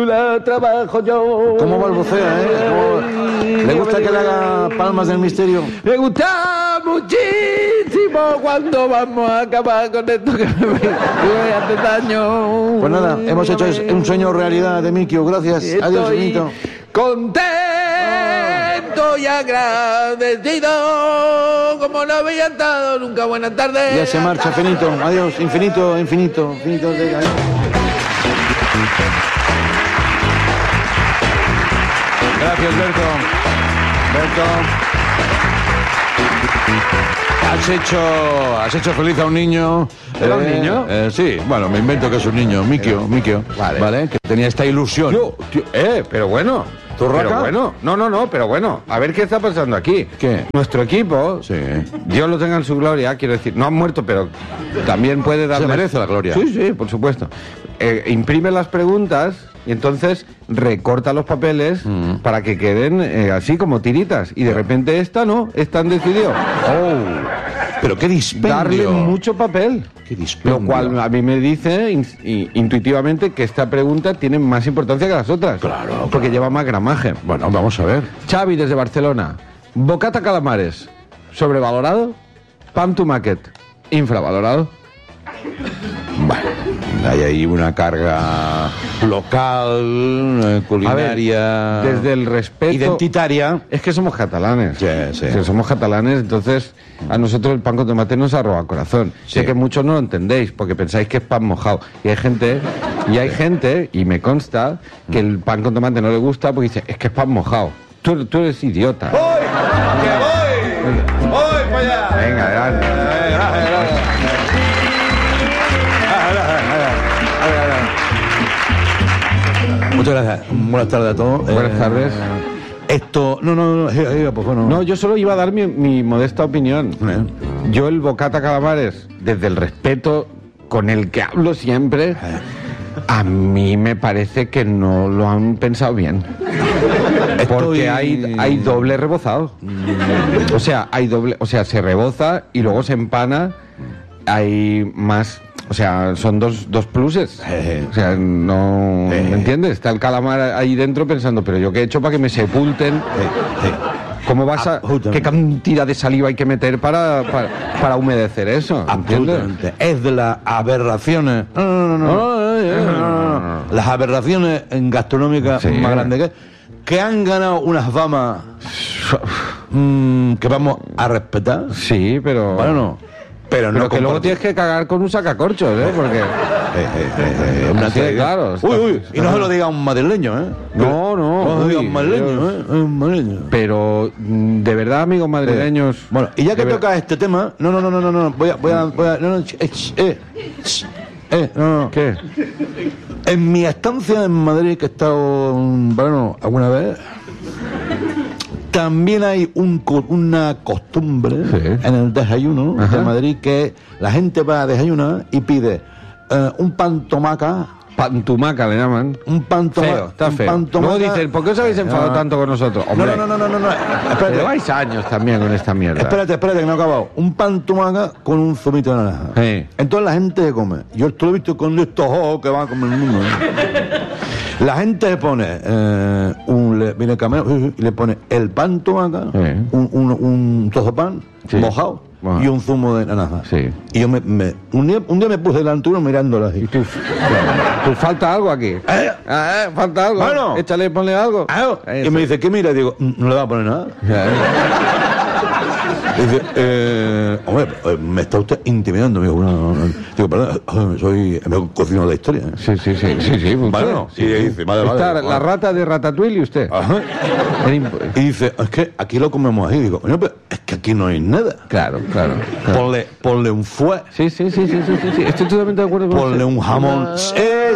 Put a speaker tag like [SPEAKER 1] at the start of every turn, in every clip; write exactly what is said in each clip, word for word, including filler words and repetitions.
[SPEAKER 1] La trabajo yo.
[SPEAKER 2] ¿Cómo balbucea, eh? ¿Cómo... ¿Le gusta que le haga palmas del misterio?
[SPEAKER 1] Me gusta muchísimo cuando vamos a acabar con esto que me voy a hacer daño.
[SPEAKER 2] Pues nada, hemos hecho un sueño realidad de Mikio. Gracias.
[SPEAKER 1] Estoy
[SPEAKER 2] Adiós, Benito.
[SPEAKER 1] Contento y agradecido como no había estado nunca. Buenas tardes.
[SPEAKER 2] Ya se marcha, Finito. Adiós, infinito, infinito, infinito. De... Gracias, Berto. Berto. Has hecho, has hecho feliz a un niño.
[SPEAKER 1] ¿Era
[SPEAKER 2] eh,
[SPEAKER 1] un niño?
[SPEAKER 2] Eh, sí, bueno, me invento que es un niño, Mikio, Mikio.
[SPEAKER 1] Vale.
[SPEAKER 2] Vale, que tenía esta ilusión.
[SPEAKER 1] Tío, tío, eh, pero bueno.
[SPEAKER 2] ¿Turraca?
[SPEAKER 1] Pero bueno, no, no, no, pero bueno. A ver qué está pasando aquí.
[SPEAKER 2] ¿Qué?
[SPEAKER 1] Nuestro equipo,
[SPEAKER 2] Sí.
[SPEAKER 1] Dios lo tenga en su gloria, quiero decir, no han muerto, pero también puede darle...
[SPEAKER 2] Se merece la gloria.
[SPEAKER 1] Sí, sí, por supuesto. Eh, imprime las preguntas y entonces recorta los papeles
[SPEAKER 2] Mm.
[SPEAKER 1] para que queden eh, así como tiritas. Y de repente esta no, esta han decidido
[SPEAKER 2] Oh, pero qué dispendio.
[SPEAKER 1] darle mucho papel.
[SPEAKER 2] Qué dispendio.
[SPEAKER 1] Lo cual a mí me dice in- i- intuitivamente que esta pregunta tiene más importancia que las otras.
[SPEAKER 2] Claro,
[SPEAKER 1] Porque lleva más gramaje.
[SPEAKER 2] Bueno, vamos a ver.
[SPEAKER 1] Xavi desde Barcelona. Bocata calamares. ¿Sobrevalorado? Pan to market. ¿Infravalorado?
[SPEAKER 2] Bueno, hay ahí una carga local, eh, culinaria,
[SPEAKER 1] A ver, desde el respeto...
[SPEAKER 2] identitaria.
[SPEAKER 1] Es que somos catalanes.
[SPEAKER 2] Sí, sí.
[SPEAKER 1] Que somos catalanes, entonces a nosotros el pan con tomate nos ha robado el corazón.
[SPEAKER 2] Sí.
[SPEAKER 1] Sé que muchos no lo entendéis porque pensáis que es pan mojado. Y hay gente, y hay gente, y me consta, que el pan con tomate no le gusta porque dice, es que es pan mojado. Tú, tú eres idiota.
[SPEAKER 3] ¡Voy! ¡Que voy! ¡Voy para allá!
[SPEAKER 1] Venga, adelante.
[SPEAKER 2] Muchas gracias. Buenas tardes a todos.
[SPEAKER 1] Buenas
[SPEAKER 2] Eh,
[SPEAKER 1] tardes.
[SPEAKER 2] Esto, no, no, no, iba, iba, pues bueno.
[SPEAKER 1] No, yo solo iba a dar mi, mi modesta opinión.
[SPEAKER 2] Eh.
[SPEAKER 1] Yo el bocata calamares, desde el respeto con el que hablo siempre, a mí me parece que no lo han pensado bien. Porque hay, hay doble rebozado. O sea, hay doble, o sea, se reboza y luego se empana. Hay más, o sea, son dos, dos pluses.
[SPEAKER 2] Eh.
[SPEAKER 1] O sea, no,
[SPEAKER 2] Eh.
[SPEAKER 1] ¿me entiendes? Está el calamar ahí dentro pensando, pero yo qué he hecho para que me sepulten.
[SPEAKER 2] Eh, eh.
[SPEAKER 1] ¿Cómo vas a...?
[SPEAKER 2] Absolutamente.
[SPEAKER 1] ¿Qué cantidad de saliva hay que meter para, para, para humedecer eso? ¿Entiendes?
[SPEAKER 2] Absolutamente. Es de las aberraciones. No, no, no, no.
[SPEAKER 1] No, no, no,
[SPEAKER 2] No, no, no. Las aberraciones gastronómicas
[SPEAKER 1] Sí.
[SPEAKER 2] más grandes que, que han ganado unas famas mm, que vamos a respetar.
[SPEAKER 1] Sí, pero...
[SPEAKER 2] Bueno, no. Pero no
[SPEAKER 1] pero que luego
[SPEAKER 2] comparto-
[SPEAKER 1] tienes que cagar con un sacacorchos, ¿eh? Porque...
[SPEAKER 2] Eh, eh, eh, eh, una
[SPEAKER 1] Así de
[SPEAKER 2] tradición.
[SPEAKER 1] claro, está-
[SPEAKER 2] Uy, uy, y
[SPEAKER 1] está-
[SPEAKER 2] no se lo diga a un madrileño, ¿eh?
[SPEAKER 1] No, no,
[SPEAKER 2] No se lo diga a
[SPEAKER 1] uy,
[SPEAKER 2] un madrileño,
[SPEAKER 1] Dios.
[SPEAKER 2] ¿eh? Un madrileño.
[SPEAKER 1] Pero, mm, de verdad, amigos madrileños...
[SPEAKER 2] Bueno, y ya que
[SPEAKER 1] de ver-
[SPEAKER 2] toca este tema, no, no, no, no, no, no, voy a, voy a, voy a, no, no, eh, ch, eh, ch, eh, no, no.
[SPEAKER 1] ¿Qué?
[SPEAKER 2] En mi estancia en Madrid, que he estado, mm, bueno, alguna vez, también hay un, co- una costumbre
[SPEAKER 1] Sí.
[SPEAKER 2] en el desayuno
[SPEAKER 1] Ajá.
[SPEAKER 2] de Madrid que la gente va a desayunar y pide eh, un pan tomaca,
[SPEAKER 1] Pantumaca le llaman.
[SPEAKER 2] un pan tomaca,
[SPEAKER 1] Feo, está
[SPEAKER 2] un
[SPEAKER 1] feo.
[SPEAKER 2] pan tomaca.
[SPEAKER 1] Luego dicen, ¿por qué os habéis enfadado
[SPEAKER 2] No.
[SPEAKER 1] tanto con nosotros?
[SPEAKER 2] No,
[SPEAKER 1] Hombre,
[SPEAKER 2] no, no, no, no, no, espérate.
[SPEAKER 1] lleváis años también con esta mierda.
[SPEAKER 2] Espérate, espérate, que no he acabado. Un pan tomaca con un zumito de naranja.
[SPEAKER 1] Sí.
[SPEAKER 2] Entonces la gente se come. Yo esto lo he visto con estos ojos que van a comer el mundo. ¿eh? La gente se pone, eh, un, le, viene el camero y le pone el pan tomaca,
[SPEAKER 1] Sí.
[SPEAKER 2] un, un, un trozo de pan
[SPEAKER 1] Sí.
[SPEAKER 2] mojado
[SPEAKER 1] Mojado.
[SPEAKER 2] y un zumo de naranja.
[SPEAKER 1] Sí.
[SPEAKER 2] Y yo me, me- un, día, un día me puse delante de uno mirándola así.
[SPEAKER 1] ¿Y tú? ¿Tú falta algo aquí?
[SPEAKER 2] ¿Eh?
[SPEAKER 1] Ah, eh, falta algo.
[SPEAKER 2] Bueno.
[SPEAKER 1] Échale, ponle algo.
[SPEAKER 2] Y me dice, ¿qué mira? Y digo, no le va a poner nada. Y dice, eh, hombre, eh, me está usted intimidando. Digo, no, no, no. Digo, perdón, eh, soy me cocino de la historia. ¿eh?
[SPEAKER 1] Sí, sí, sí, sí, sí. usted.
[SPEAKER 2] Bueno,
[SPEAKER 1] sí,
[SPEAKER 2] y
[SPEAKER 1] sí.
[SPEAKER 2] dice, vale, vale,
[SPEAKER 1] Está
[SPEAKER 2] vale.
[SPEAKER 1] la rata de Ratatouille y usted.
[SPEAKER 2] Ajá.
[SPEAKER 1] Era imp-
[SPEAKER 2] Y dice, es que aquí lo comemos así. Digo, coño, pero es que aquí no hay nada.
[SPEAKER 1] Claro, claro. claro.
[SPEAKER 2] Ponle, ponle un fue,
[SPEAKER 1] Sí, sí, sí, sí, sí, sí, sí. Estoy totalmente de acuerdo con
[SPEAKER 2] ponle
[SPEAKER 1] usted.
[SPEAKER 2] un jamón.
[SPEAKER 1] Ah,
[SPEAKER 2] Eh,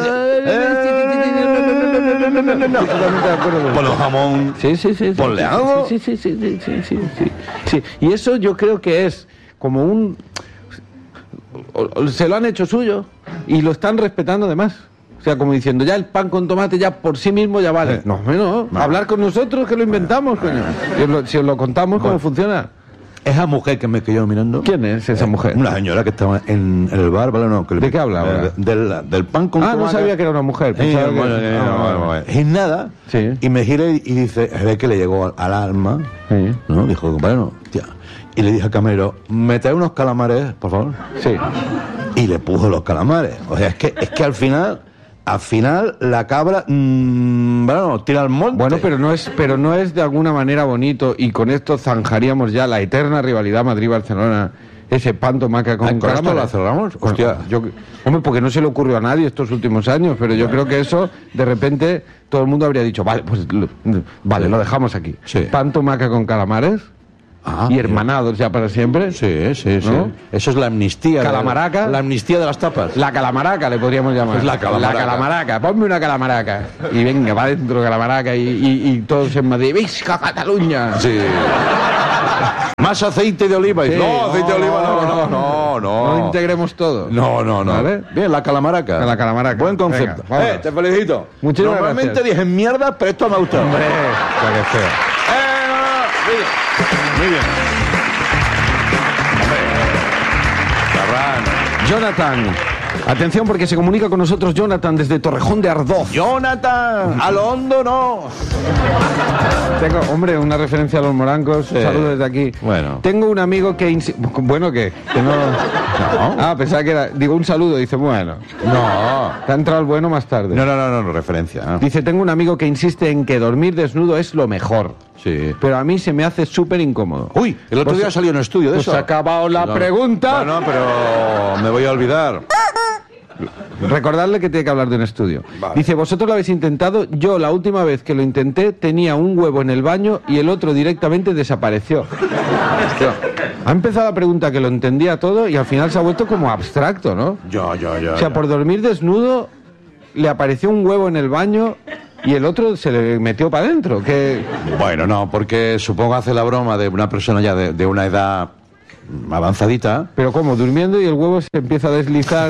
[SPEAKER 1] Estoy totalmente de acuerdo con
[SPEAKER 2] ponle
[SPEAKER 1] usted.
[SPEAKER 2] un jamón.
[SPEAKER 1] Sí, sí, sí. sí,
[SPEAKER 2] Ponle
[SPEAKER 1] sí,
[SPEAKER 2] algo.
[SPEAKER 1] Sí, sí, sí, sí, sí, sí, sí, sí. Y eso yo creo que es como un... o- o- Se lo han hecho suyo y lo están respetando además. O sea, como diciendo, ya el pan con tomate ya por sí mismo ya vale.
[SPEAKER 2] Eh.
[SPEAKER 1] No, no,
[SPEAKER 2] No.
[SPEAKER 1] hablar con nosotros que lo inventamos, coño. Si os lo, si os lo contamos cómo funciona.
[SPEAKER 2] esa mujer que me quedó mirando.
[SPEAKER 1] ¿Quién es esa mujer?
[SPEAKER 2] Una señora que estaba en, en el bar, ¿vale? No, que
[SPEAKER 1] ¿De
[SPEAKER 2] le,
[SPEAKER 1] qué habla ahora?
[SPEAKER 2] eh, Del, del pan con
[SPEAKER 1] Ah, no
[SPEAKER 2] tomaca.
[SPEAKER 1] sabía que era una mujer.
[SPEAKER 2] Eh,
[SPEAKER 1] Pensaba que-
[SPEAKER 2] bueno, eh,
[SPEAKER 1] Ah,
[SPEAKER 2] no,
[SPEAKER 1] vale.
[SPEAKER 2] bueno, bueno. Y nada.
[SPEAKER 1] Sí.
[SPEAKER 2] Y me giré y dice, ve que le llegó al, al alma.
[SPEAKER 1] Sí.
[SPEAKER 2] ¿No? Dijo, bueno, tía. Y le dije al camarero, ¿me trae unos calamares, por favor?
[SPEAKER 1] Sí.
[SPEAKER 2] Y le puso los calamares. O sea, es que, es que al final, al final, la cabra, mmm, bueno, tira al monte.
[SPEAKER 1] Bueno, pero no es, pero no es de alguna manera bonito, y con esto zanjaríamos ya la eterna rivalidad Madrid-Barcelona, ese pan tomaca con
[SPEAKER 2] Ah, ¿con esto
[SPEAKER 1] calamares.
[SPEAKER 2] la cerramos?
[SPEAKER 1] Con-
[SPEAKER 2] Hostia.
[SPEAKER 1] yo- hombre, porque no se le ocurrió a nadie estos últimos años, pero yo creo que eso, de repente, todo el mundo habría dicho, vale, pues lo, vale, lo dejamos aquí.
[SPEAKER 2] Sí.
[SPEAKER 1] Pan tomaca con calamares
[SPEAKER 2] Ah,
[SPEAKER 1] y
[SPEAKER 2] mira.
[SPEAKER 1] hermanados ya para siempre.
[SPEAKER 2] Sí, sí, sí.
[SPEAKER 1] ¿No?
[SPEAKER 2] Eso es la amnistía. de-
[SPEAKER 1] Calamaraca.
[SPEAKER 2] La amnistía de las tapas.
[SPEAKER 1] La calamaraca le podríamos llamar.
[SPEAKER 2] Es la calamaraca.
[SPEAKER 1] La calamaraca. Ponme una calamaraca. Y venga, va adentro calamaraca y, y, y todos en Madrid. ¡Visca Cataluña!
[SPEAKER 2] Sí. Más aceite de oliva.
[SPEAKER 1] Sí.
[SPEAKER 2] No, aceite de oliva, no, no, no,
[SPEAKER 1] No lo
[SPEAKER 2] no.
[SPEAKER 1] integremos todo.
[SPEAKER 2] No, no, no.
[SPEAKER 1] ¿Vale?
[SPEAKER 2] Bien, la calamaraca.
[SPEAKER 1] La calamaraca.
[SPEAKER 2] Buen concepto.
[SPEAKER 1] Venga, vámonos.
[SPEAKER 2] eh, te felicito.
[SPEAKER 1] Muchísimas
[SPEAKER 2] Normalmente
[SPEAKER 1] gracias.
[SPEAKER 2] dije mierda, pero esto me ha gustado.
[SPEAKER 1] Hombre, qué feo.
[SPEAKER 2] Eh, no, no, muy bien. Muy bien. Hombre. Ferran.
[SPEAKER 1] Jonathan. Atención porque se comunica con nosotros Jonathan desde Torrejón de Ardoz.
[SPEAKER 2] Jonathan, a lo hondo no.
[SPEAKER 1] Tengo, hombre, una referencia a los morancos.
[SPEAKER 2] Sí.
[SPEAKER 1] Saludos desde aquí.
[SPEAKER 2] Bueno.
[SPEAKER 1] Tengo un amigo que... insi- Bueno, ¿qué? Que no... Ah, pensaba que era... Digo, un saludo. Dice, bueno.
[SPEAKER 2] No.
[SPEAKER 1] Te ha entrado el bueno más tarde.
[SPEAKER 2] No, no, no, no, no, referencia. ¿no?
[SPEAKER 1] Dice, tengo un amigo que insiste en que dormir desnudo es lo mejor.
[SPEAKER 2] Sí.
[SPEAKER 1] Pero a mí se me hace súper incómodo.
[SPEAKER 2] Uy, el otro
[SPEAKER 1] Pues-
[SPEAKER 2] día salió un estudio de
[SPEAKER 1] pues
[SPEAKER 2] eso.
[SPEAKER 1] se ha acabado la pregunta.
[SPEAKER 2] No, no, pero me voy a olvidar.
[SPEAKER 1] Recordarle que tiene que hablar de un estudio.
[SPEAKER 2] Vale.
[SPEAKER 1] Dice, vosotros lo habéis intentado. Yo la última vez que lo intenté tenía un huevo en el baño y el otro directamente desapareció. Hostia. Ha empezado la pregunta que lo entendía todo y al final se ha vuelto como abstracto, ¿no?
[SPEAKER 2] Yo, yo, yo.
[SPEAKER 1] O sea,
[SPEAKER 2] yo.
[SPEAKER 1] por dormir desnudo le apareció un huevo en el baño y el otro se le metió para adentro. Que...
[SPEAKER 2] Bueno, no, porque supongo hace la broma de una persona ya de, de una edad avanzadita.
[SPEAKER 1] Pero como, durmiendo y el huevo se empieza a deslizar...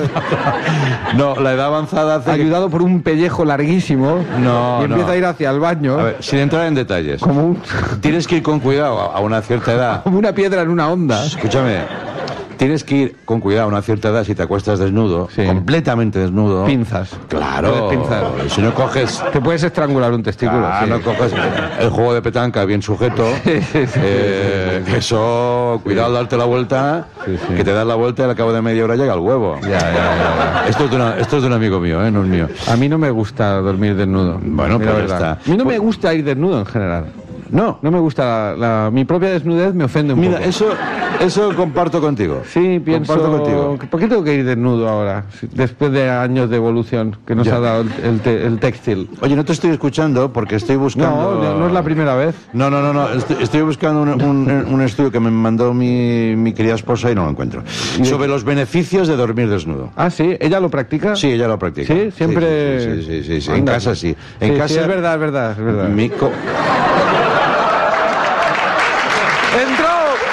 [SPEAKER 2] No, la edad avanzada hace que-
[SPEAKER 1] ayudado por un pellejo larguísimo
[SPEAKER 2] No,
[SPEAKER 1] y empieza
[SPEAKER 2] no.
[SPEAKER 1] a ir hacia el baño
[SPEAKER 2] A ver, sin entrar en detalles.
[SPEAKER 1] como, un-
[SPEAKER 2] Tienes que ir con cuidado a, a una cierta edad.
[SPEAKER 1] como una piedra en una onda.
[SPEAKER 2] Escúchame. Tienes que ir con cuidado a una cierta edad si te acuestas desnudo,
[SPEAKER 1] Sí.
[SPEAKER 2] completamente desnudo.
[SPEAKER 1] Pinzas.
[SPEAKER 2] Claro.
[SPEAKER 1] Puedes pinzar.
[SPEAKER 2] Si no coges
[SPEAKER 1] Te puedes estrangular un testículo.
[SPEAKER 2] Ah,
[SPEAKER 1] sí.
[SPEAKER 2] no coges el juego de petanca bien sujeto.
[SPEAKER 1] Sí, sí, sí,
[SPEAKER 2] eh, Eso, cuidado al darte la vuelta,
[SPEAKER 1] Sí, sí.
[SPEAKER 2] que te das la vuelta y al cabo de media hora llega el huevo.
[SPEAKER 1] Ya, ya, ya,
[SPEAKER 2] Esto es de, una- esto es de un amigo mío, ¿eh? No es mío.
[SPEAKER 1] ya. A mí no me gusta dormir desnudo.
[SPEAKER 2] Bueno,
[SPEAKER 1] Mira,
[SPEAKER 2] pues ya
[SPEAKER 1] verdad.
[SPEAKER 2] está.
[SPEAKER 1] A mí no me gusta ir desnudo en general.
[SPEAKER 2] No.
[SPEAKER 1] No me gusta la, la- mi propia desnudez, me ofende un
[SPEAKER 2] Mira,
[SPEAKER 1] poco.
[SPEAKER 2] eso, eso comparto contigo.
[SPEAKER 1] Sí, pienso...
[SPEAKER 2] Comparto contigo.
[SPEAKER 1] ¿Por qué tengo que ir desnudo ahora? Si- Después de años de evolución que nos
[SPEAKER 2] Ya.
[SPEAKER 1] ha dado el, el te- el textil.
[SPEAKER 2] Oye, no te estoy escuchando porque estoy
[SPEAKER 1] No,
[SPEAKER 2] buscando...
[SPEAKER 1] no, no es la primera vez.
[SPEAKER 2] No, no, no, no. Estoy, estoy buscando un, un- un estudio que me mandó mi, mi querida esposa y no lo encuentro. Sobre los beneficios de dormir desnudo.
[SPEAKER 1] Ah, sí, ¿ella lo practica?
[SPEAKER 2] Sí, ella lo practica.
[SPEAKER 1] Sí, siempre...
[SPEAKER 2] Sí, sí, sí, sí, sí. En
[SPEAKER 1] Anda.
[SPEAKER 2] casa sí. En
[SPEAKER 1] Sí,
[SPEAKER 2] casa...
[SPEAKER 1] sí, es verdad, es verdad, es verdad.
[SPEAKER 2] Mi co-
[SPEAKER 1] ¡Entró!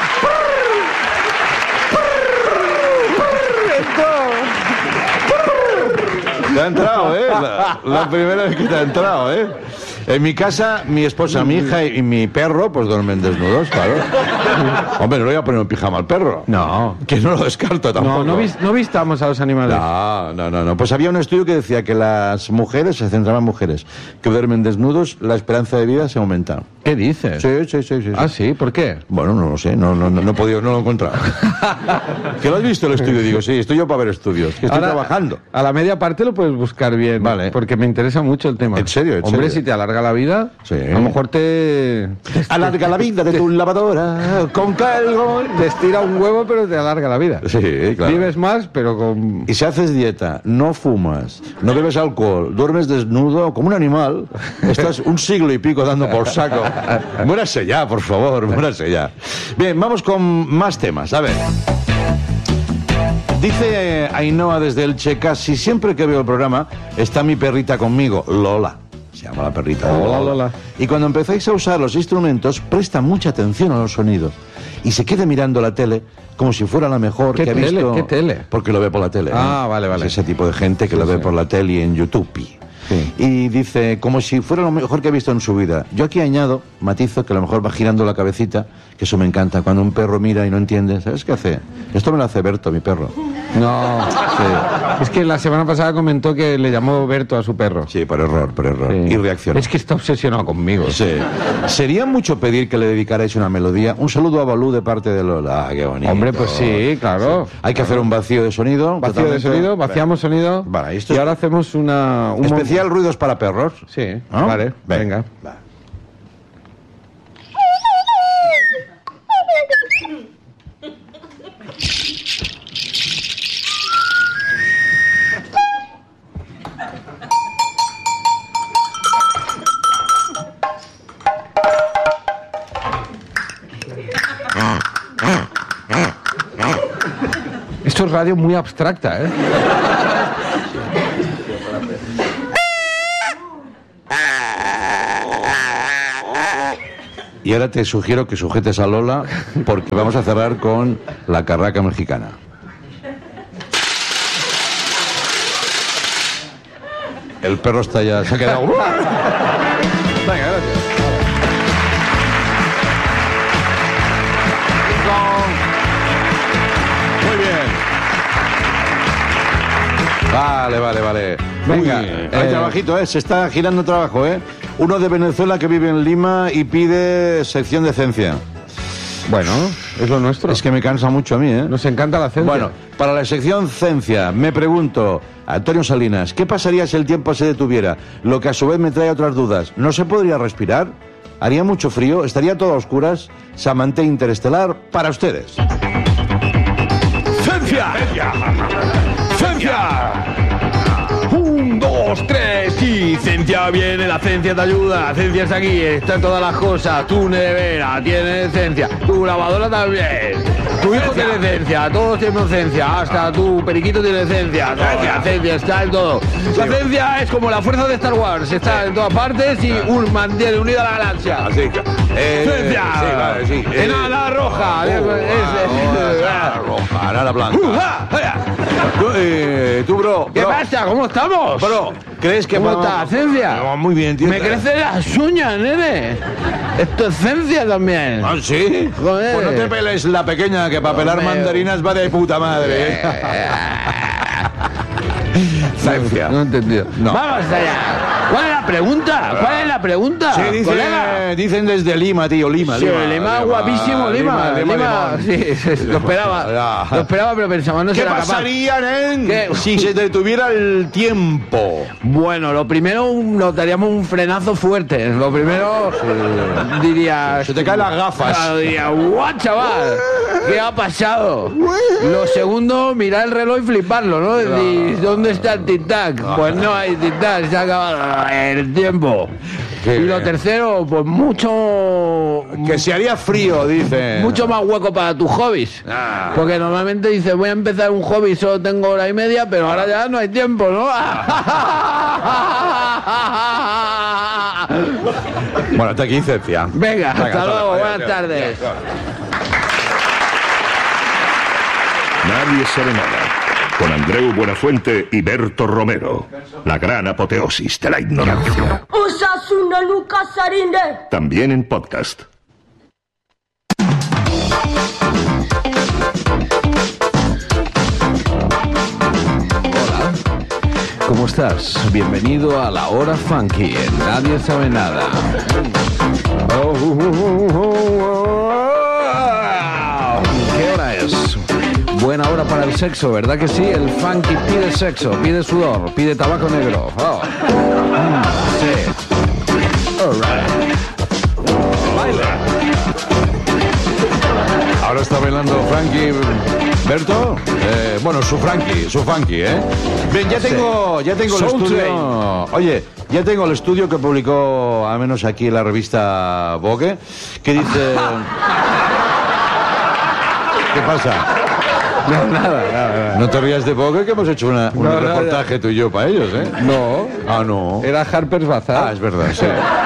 [SPEAKER 2] Te ha entrado, ¿eh? La, la primera vez que te ha entrado, ¿eh? En mi casa, mi esposa, mi hija y mi perro, pues duermen desnudos, claro. Hombre, no le voy a poner un pijama al perro.
[SPEAKER 1] No.
[SPEAKER 2] Que no lo descarto tampoco.
[SPEAKER 1] No, no, vis- no vistamos a los animales.
[SPEAKER 2] No, no, no, no. Pues había un estudio que decía que las mujeres, se centraban en mujeres que duermen desnudos, la esperanza de vida se aumenta.
[SPEAKER 1] ¿Qué dices?
[SPEAKER 2] Sí, sí, sí, sí. sí.
[SPEAKER 1] Ah, sí, ¿por qué?
[SPEAKER 2] Bueno, no lo sé, no, no, no, no he podido, no lo he encontrado. ¿Que lo has visto el estudio? Digo, sí, estoy yo para ver estudios, que estoy
[SPEAKER 1] Ahora,
[SPEAKER 2] trabajando.
[SPEAKER 1] A la media parte lo puedes buscar bien.
[SPEAKER 2] Vale.
[SPEAKER 1] Porque me interesa mucho el tema.
[SPEAKER 2] ¿En serio? ¿En
[SPEAKER 1] Hombre,
[SPEAKER 2] serio?
[SPEAKER 1] si te alarga la vida,
[SPEAKER 2] Sí.
[SPEAKER 1] a lo mejor te...
[SPEAKER 2] Alarga la vida de tu lavadora con calgo.
[SPEAKER 1] Te estira un huevo, pero te alarga la vida.
[SPEAKER 2] Sí, claro.
[SPEAKER 1] Vives más, pero con...
[SPEAKER 2] Y si haces dieta, no fumas, no bebes alcohol, duermes desnudo como un animal, estás un siglo y pico dando por saco. Muérase ya, por favor, muérase ya. Bien, vamos con más temas. A ver. Dice Ainhoa desde el Checa, si siempre que veo el programa está mi perrita conmigo, Lola. Se llama la perrita.
[SPEAKER 1] Hola, Lola.
[SPEAKER 2] Y cuando empezáis a usar los instrumentos, presta mucha atención a los sonidos. Y se queda mirando la tele como si fuera la mejor
[SPEAKER 1] ¿Qué
[SPEAKER 2] que ha
[SPEAKER 1] tele?
[SPEAKER 2] visto.
[SPEAKER 1] ¿Qué tele?
[SPEAKER 2] Porque lo ve por la tele.
[SPEAKER 1] Ah,
[SPEAKER 2] ¿eh?
[SPEAKER 1] vale, vale.
[SPEAKER 2] Es ese tipo de gente que lo ve
[SPEAKER 1] sí.
[SPEAKER 2] por la tele y en YouTube.
[SPEAKER 1] Sí.
[SPEAKER 2] Y dice, como si fuera lo mejor que ha visto en su vida. Yo aquí añado, matizo, que a lo mejor va girando la cabecita, que eso me encanta. Cuando un perro mira y no entiende, ¿sabes qué hace? Esto me lo hace Berto, mi perro.
[SPEAKER 1] No,
[SPEAKER 2] Sí,
[SPEAKER 1] es que la semana pasada comentó que le llamó Berto a su perro.
[SPEAKER 2] sí, por error, por error.
[SPEAKER 1] Sí.
[SPEAKER 2] Y reaccionó.
[SPEAKER 1] Es que está obsesionado conmigo.
[SPEAKER 2] Sí. Sería mucho pedir que le dedicarais una melodía. Un saludo a Balú de parte de Lola. Ah, qué bonito.
[SPEAKER 1] Hombre, pues sí, claro.
[SPEAKER 2] Sí. Hay que hacer un vacío de sonido.
[SPEAKER 1] Vacío de
[SPEAKER 2] totalmente.
[SPEAKER 1] sonido, vaciamos sonido.
[SPEAKER 2] Vale, esto
[SPEAKER 1] y
[SPEAKER 2] es-
[SPEAKER 1] ahora hacemos una... un
[SPEAKER 2] Especial ruidos para perros.
[SPEAKER 1] mom- Sí,
[SPEAKER 2] ¿No?
[SPEAKER 1] vale, venga.
[SPEAKER 2] Va.
[SPEAKER 1] Esto es radio muy abstracta, ¿eh?
[SPEAKER 2] Y ahora te sugiero que sujetes a Lola porque vamos a cerrar con la carraca mexicana. El perro está ya... Se ha quedado...
[SPEAKER 1] Venga, gracias.
[SPEAKER 2] Muy bien. Vale, vale, vale. Venga,
[SPEAKER 1] Uy,
[SPEAKER 2] hay
[SPEAKER 1] eh,
[SPEAKER 2] trabajito, ¿eh? Se está girando trabajo, ¿eh? Uno de Venezuela que vive en Lima y pide sección de ciencia.
[SPEAKER 1] Bueno, es lo nuestro.
[SPEAKER 2] Es que me cansa mucho a mí, ¿eh?
[SPEAKER 1] Nos encanta la ciencia.
[SPEAKER 2] Bueno, para la sección Ciencia, me pregunto, Antonio Salinas, ¿qué pasaría si el tiempo se detuviera? Lo que a su vez me trae otras dudas. ¿No se podría respirar? ¿Haría mucho frío? ¿Estaría todo a oscuras? Samante Interestelar para ustedes.
[SPEAKER 3] ¡Ciencia! ¡Ciencia! Un, dos, tres y ciencia viene, la ciencia te ayuda, la ciencia está aquí, está en todas las cosas, tu nevera tiene ciencia, tu lavadora también, tu hijo tiene ciencia, todos tenemos ciencia, hasta tu periquito tiene ciencia, ciencia, ciencia, está en todo. La ciencia es como la fuerza de Star Wars, está en todas partes y un mantiene unida la galaxia.
[SPEAKER 2] Así que... eh,
[SPEAKER 3] ¡Ciencia!
[SPEAKER 2] sí, vale, sí. Eh,
[SPEAKER 3] ¡Enana roja!
[SPEAKER 2] uh,
[SPEAKER 3] Es-
[SPEAKER 2] ah,
[SPEAKER 3] es-
[SPEAKER 2] ah, roja, enana blanca.
[SPEAKER 3] ¡Uh, ah, ah!
[SPEAKER 2] Tú, eh, tú, bro,
[SPEAKER 3] ¿Qué
[SPEAKER 2] bro,
[SPEAKER 3] pasa? ¿Cómo estamos?
[SPEAKER 2] bro, ¿crees que
[SPEAKER 3] ¿Cómo
[SPEAKER 2] vamos-
[SPEAKER 3] está, ciencia?
[SPEAKER 2] No, muy bien, tío.
[SPEAKER 3] Me crecen las uñas, nene. Esto es ciencia también.
[SPEAKER 2] ¿Ah, sí?
[SPEAKER 3] Joder.
[SPEAKER 2] Pues no te peles la pequeña, que para pelar
[SPEAKER 3] Hombre.
[SPEAKER 2] mandarinas va de puta madre. ¿eh? Ciencia.
[SPEAKER 1] No he entendido.
[SPEAKER 2] No.
[SPEAKER 3] Vamos allá. ¿Cuál es la pregunta? ¿Cuál es la pregunta?
[SPEAKER 2] Sí, dice-
[SPEAKER 3] colega?
[SPEAKER 2] dicen desde Lima, tío, Lima.
[SPEAKER 3] Sí, Lima, guapísimo, Lima. Lima,
[SPEAKER 2] Lima.
[SPEAKER 3] sí, sí, lo esperaba.
[SPEAKER 2] Ya.
[SPEAKER 3] Lo esperaba, pero pensaba, no
[SPEAKER 2] ¿Qué
[SPEAKER 3] será capaz.
[SPEAKER 2] pasaría, nen,
[SPEAKER 3] ¿Qué?
[SPEAKER 2] si se detuviera el tiempo?
[SPEAKER 3] Bueno, lo primero un- nos daríamos un frenazo fuerte. Lo primero diría...
[SPEAKER 2] Se te caen las gafas.
[SPEAKER 3] Claro, diría, ¡guau, chaval! ¿Qué ha pasado? Lo segundo, mirar el reloj y fliparlo, ¿no? Decir, ¿dónde está el tic-tac? Pues no hay tic-tac, se ha acabado el tiempo.
[SPEAKER 2] Qué
[SPEAKER 3] Y lo
[SPEAKER 2] bien.
[SPEAKER 3] tercero, pues mucho...
[SPEAKER 2] Que se haría frío, dice.
[SPEAKER 3] Mucho más hueco para tus hobbies.
[SPEAKER 2] Ah.
[SPEAKER 3] Porque normalmente dices, voy a empezar un hobby, solo tengo hora y media, pero ahora ya no hay tiempo, ¿no?
[SPEAKER 2] Bueno, hasta aquí, Ciencia.
[SPEAKER 3] Venga, hasta
[SPEAKER 2] hasta
[SPEAKER 3] luego,
[SPEAKER 2] luego.
[SPEAKER 3] buenas
[SPEAKER 2] Adiós,
[SPEAKER 3] tardes.
[SPEAKER 4] Nadie sabe nada. Con Andreu Buenafuente y Berto Romero. La gran apoteosis de la ignorancia.
[SPEAKER 5] Osasuna Lucas Sarinde.
[SPEAKER 4] También en podcast.
[SPEAKER 1] ¿Cómo estás? Bienvenido a la hora funky en Nadie Sabe Nada. Oh, oh, oh, oh, oh. ¿Qué hora es? Buena hora para el sexo, ¿verdad que sí? El funky pide sexo, pide sudor, pide tabaco negro. Oh. Mm, sí. All right.
[SPEAKER 2] Ahora está bailando Frankie. ¿Berto? Eh, bueno, su Frankie, su Frankie, ¿eh? Bien, ya tengo, ya tengo el
[SPEAKER 1] Soul
[SPEAKER 2] estudio. Oye, ya tengo el estudio que publicó, al menos aquí en la revista Vogue, que dice. ¿Qué pasa?
[SPEAKER 1] No, nada, nada.
[SPEAKER 2] No te rías de Vogue, que hemos hecho una- un
[SPEAKER 1] No, no,
[SPEAKER 2] reportaje tú y yo para ellos, ¿eh?
[SPEAKER 1] No,
[SPEAKER 2] Ah, no.
[SPEAKER 1] era Harper's Bazaar.
[SPEAKER 2] Ah, es verdad, sí.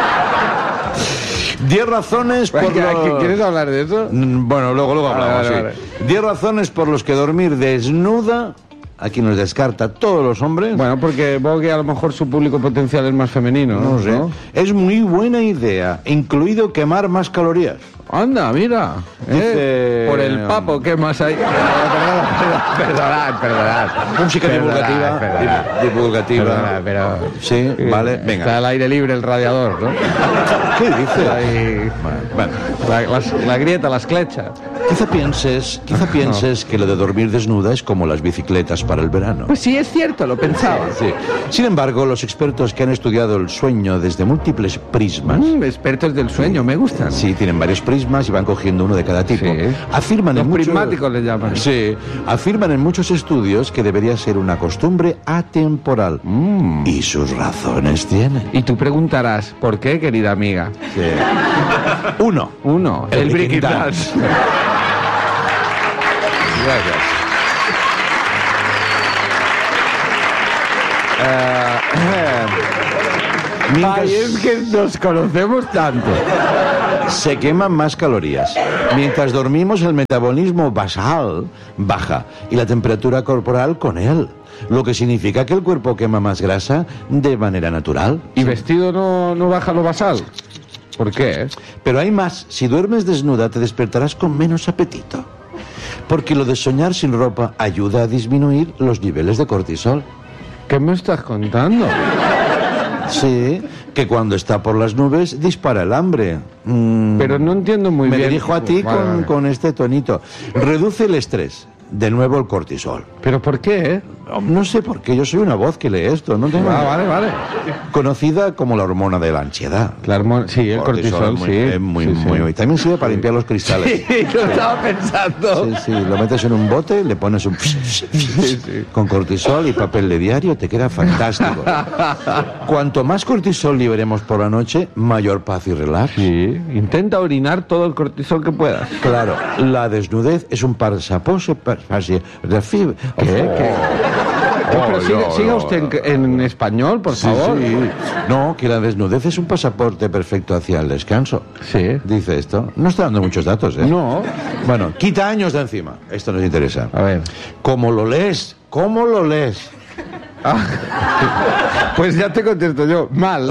[SPEAKER 2] Diez razones por
[SPEAKER 1] Venga,
[SPEAKER 2] lo-
[SPEAKER 1] ¿quieres hablar de eso?
[SPEAKER 2] Mm, Bueno, luego, luego
[SPEAKER 1] Vale,
[SPEAKER 2] hablamos,
[SPEAKER 1] vale,
[SPEAKER 2] sí. Diez razones por los que dormir desnuda aquí nos descarta todos los hombres.
[SPEAKER 1] Bueno, porque Vogue a lo mejor su público potencial es más femenino, ¿no?
[SPEAKER 2] No sé.
[SPEAKER 1] ¿No?
[SPEAKER 2] Es muy buena idea, incluido quemar más calorías.
[SPEAKER 1] Anda, mira.
[SPEAKER 2] Dice-
[SPEAKER 1] ¿eh? Por el papo, ¿qué más hay? Perdonad, perdonad, perdonad.
[SPEAKER 2] Música
[SPEAKER 1] Perdonad,
[SPEAKER 2] divulgativa.
[SPEAKER 1] perdonad.
[SPEAKER 2] di- divulgativa.
[SPEAKER 1] Perdonad, pero...
[SPEAKER 2] Sí, vale,
[SPEAKER 1] Está
[SPEAKER 2] venga.
[SPEAKER 1] al aire libre el radiador, ¿no?
[SPEAKER 2] ¿Qué dice?
[SPEAKER 1] Ahí...
[SPEAKER 2] Bueno,
[SPEAKER 1] La, las- la grieta, la esclecha.
[SPEAKER 2] quizá pienses, quizá pienses que lo de dormir desnuda es como las bicicletas para el verano.
[SPEAKER 1] Pues sí, es cierto, lo pensaba.
[SPEAKER 2] Sí. Sin embargo, los expertos que han estudiado el sueño desde múltiples prismas,
[SPEAKER 1] Mm, expertos del sueño, me gustan.
[SPEAKER 2] sí, tienen varios prismas y van cogiendo uno de cada tipo.
[SPEAKER 1] Sí.
[SPEAKER 2] Afirman
[SPEAKER 1] Los
[SPEAKER 2] en muchos-
[SPEAKER 1] prismáticos le llaman.
[SPEAKER 2] Sí, afirman en muchos estudios que debería ser una costumbre atemporal.
[SPEAKER 1] Mm.
[SPEAKER 2] Y sus razones tienen.
[SPEAKER 1] Y tú preguntarás, ¿por qué, querida amiga?
[SPEAKER 2] Sí. Uno.
[SPEAKER 1] Uno,
[SPEAKER 2] El
[SPEAKER 1] el,
[SPEAKER 2] Breaking
[SPEAKER 1] Breaking
[SPEAKER 2] Dance.
[SPEAKER 1] Dance.
[SPEAKER 2] Gracias. Mientras
[SPEAKER 1] Ay, es que nos conocemos tanto.
[SPEAKER 2] se queman más calorías. Mientras dormimos, el metabolismo basal baja y la temperatura corporal con él. Lo que significa que el cuerpo quema más grasa de manera natural.
[SPEAKER 1] ¿Y vestido no, no baja lo basal? ¿Por qué?
[SPEAKER 2] Pero hay más. Si duermes desnuda, te despertarás con menos apetito. Porque lo de soñar sin ropa ayuda a disminuir los niveles de cortisol.
[SPEAKER 1] ¿Qué me estás contando?
[SPEAKER 2] Sí, que cuando está por las nubes dispara el hambre. Mm,
[SPEAKER 1] Pero no entiendo muy
[SPEAKER 2] me
[SPEAKER 1] bien.
[SPEAKER 2] dirijo a ti
[SPEAKER 1] Vale,
[SPEAKER 2] con,
[SPEAKER 1] vale.
[SPEAKER 2] con este tonito. Reduce el estrés. De nuevo el cortisol.
[SPEAKER 1] ¿Pero por qué?
[SPEAKER 2] No sé por qué, yo soy una voz que lee esto. No tengo
[SPEAKER 1] Ah, vale, vale.
[SPEAKER 2] Conocida como la hormona de la ansiedad.
[SPEAKER 1] La hormona- sí, el cortisol,
[SPEAKER 2] es muy,
[SPEAKER 1] sí.
[SPEAKER 2] es muy,
[SPEAKER 1] Sí, sí.
[SPEAKER 2] muy- También sirve para limpiar los cristales.
[SPEAKER 1] Sí, lo estaba pensando.
[SPEAKER 2] Sí, sí, lo metes en un bote, le pones un... con cortisol y papel de diario, te queda fantástico. Cuanto más cortisol liberemos por la noche, mayor paz y relax.
[SPEAKER 1] Sí, intenta orinar todo el cortisol que puedas.
[SPEAKER 2] Claro, la desnudez es un pasaporte... ¿Qué?
[SPEAKER 1] ¿Qué? ¿Qué? Pero siga, siga usted en, en español, por
[SPEAKER 2] Sí,
[SPEAKER 1] favor.
[SPEAKER 2] sí. No, que la desnudez es un pasaporte perfecto hacia el descanso.
[SPEAKER 1] Sí.
[SPEAKER 2] Dice esto. No está dando muchos datos, ¿eh?
[SPEAKER 1] No.
[SPEAKER 2] Bueno, quita años de encima. Esto nos interesa.
[SPEAKER 1] A ver.
[SPEAKER 2] ¿Cómo lo lees? ¿Cómo lo lees?
[SPEAKER 1] Pues ya te contesto yo. Mal.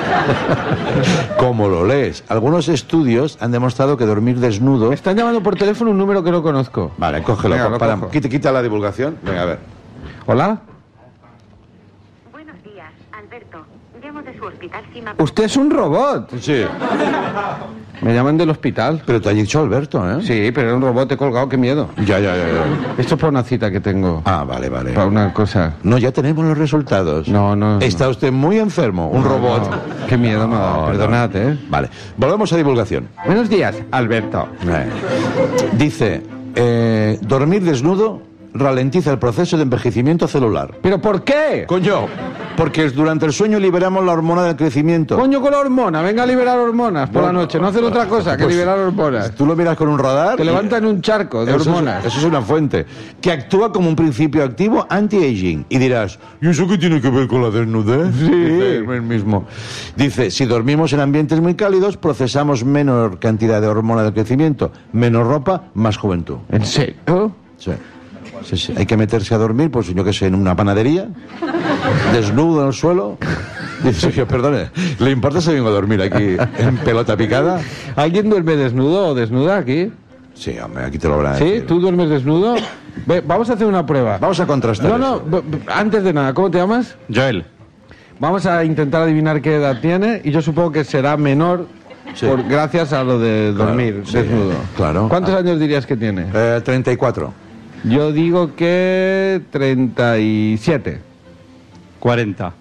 [SPEAKER 2] ¿Cómo lo lees? Algunos estudios han demostrado que dormir desnudo...
[SPEAKER 1] Me están llamando por teléfono un número que no conozco.
[SPEAKER 2] Vale, cógelo.
[SPEAKER 1] Venga, lo
[SPEAKER 2] para-
[SPEAKER 1] cojo.
[SPEAKER 2] quita, quita la divulgación. Venga, a ver.
[SPEAKER 1] ¿Hola?
[SPEAKER 6] Buenos días, Alberto. Llamo de su hospital Cima.
[SPEAKER 1] Usted es un robot.
[SPEAKER 2] Sí.
[SPEAKER 1] Me llaman del hospital.
[SPEAKER 2] Pero te ha dicho Alberto, ¿eh?
[SPEAKER 1] Sí, pero era un robot, he colgado, qué miedo.
[SPEAKER 2] Ya, ya, ya, ya.
[SPEAKER 1] Esto es para una cita que tengo.
[SPEAKER 2] Ah, vale, vale.
[SPEAKER 1] Para una cosa.
[SPEAKER 2] No, ya tenemos los resultados.
[SPEAKER 1] No, no, no.
[SPEAKER 2] Está usted muy enfermo. Un robot.
[SPEAKER 1] No, qué miedo me ha dado.
[SPEAKER 2] No,
[SPEAKER 1] Perdonad,
[SPEAKER 2] no.
[SPEAKER 1] ¿eh?
[SPEAKER 2] Vale. Volvemos a divulgación.
[SPEAKER 1] Buenos días, Alberto.
[SPEAKER 2] Eh. Dice, eh, dormir desnudo ralentiza el proceso de envejecimiento celular.
[SPEAKER 1] ¿Pero por qué?
[SPEAKER 2] Coño, porque es- durante el sueño liberamos la hormona del crecimiento.
[SPEAKER 1] Coño con la hormona, venga a liberar hormonas por la noche. No hacer otra cosa que
[SPEAKER 2] Pues,
[SPEAKER 1] liberar hormonas.
[SPEAKER 2] Tú lo miras con un radar.
[SPEAKER 1] Te
[SPEAKER 2] y-
[SPEAKER 1] levantan un charco de
[SPEAKER 2] Eso es-
[SPEAKER 1] hormonas.
[SPEAKER 2] eso es una fuente que actúa como un principio activo anti-aging. Y dirás, ¿y eso qué tiene que ver con la desnudez? Sí. Dice el mismo. Dice, si dormimos en ambientes muy cálidos, procesamos menor cantidad de hormona del crecimiento. Menos ropa, más juventud.
[SPEAKER 1] ¿En serio?
[SPEAKER 2] Sí. Sí, sí. Hay que meterse a dormir, pues yo qué sé, en una panadería, desnudo en el suelo. Dice, oye, perdone, ¿le importa si vengo a dormir aquí en pelota picada?
[SPEAKER 1] ¿Alguien duerme desnudo o desnuda aquí?
[SPEAKER 2] Sí, hombre, aquí te lo habrá
[SPEAKER 1] ¿Sí?
[SPEAKER 2] decir.
[SPEAKER 1] ¿Tú duermes desnudo? Ve, vamos a hacer una prueba.
[SPEAKER 2] Vamos a contrastar
[SPEAKER 1] No, no,
[SPEAKER 2] eso.
[SPEAKER 1] b- b- antes de nada, ¿cómo te llamas?
[SPEAKER 7] Joel,
[SPEAKER 1] Vamos a intentar adivinar qué edad tiene y yo supongo que será menor
[SPEAKER 2] Sí.
[SPEAKER 1] por, gracias a lo de
[SPEAKER 2] Claro,
[SPEAKER 1] dormir
[SPEAKER 2] sí,
[SPEAKER 1] desnudo.
[SPEAKER 2] claro.
[SPEAKER 1] ¿Cuántos
[SPEAKER 2] Ah.
[SPEAKER 1] años dirías que tiene?
[SPEAKER 2] Eh, treinta y cuatro.
[SPEAKER 1] Yo digo que treinta y siete.
[SPEAKER 7] cuarenta.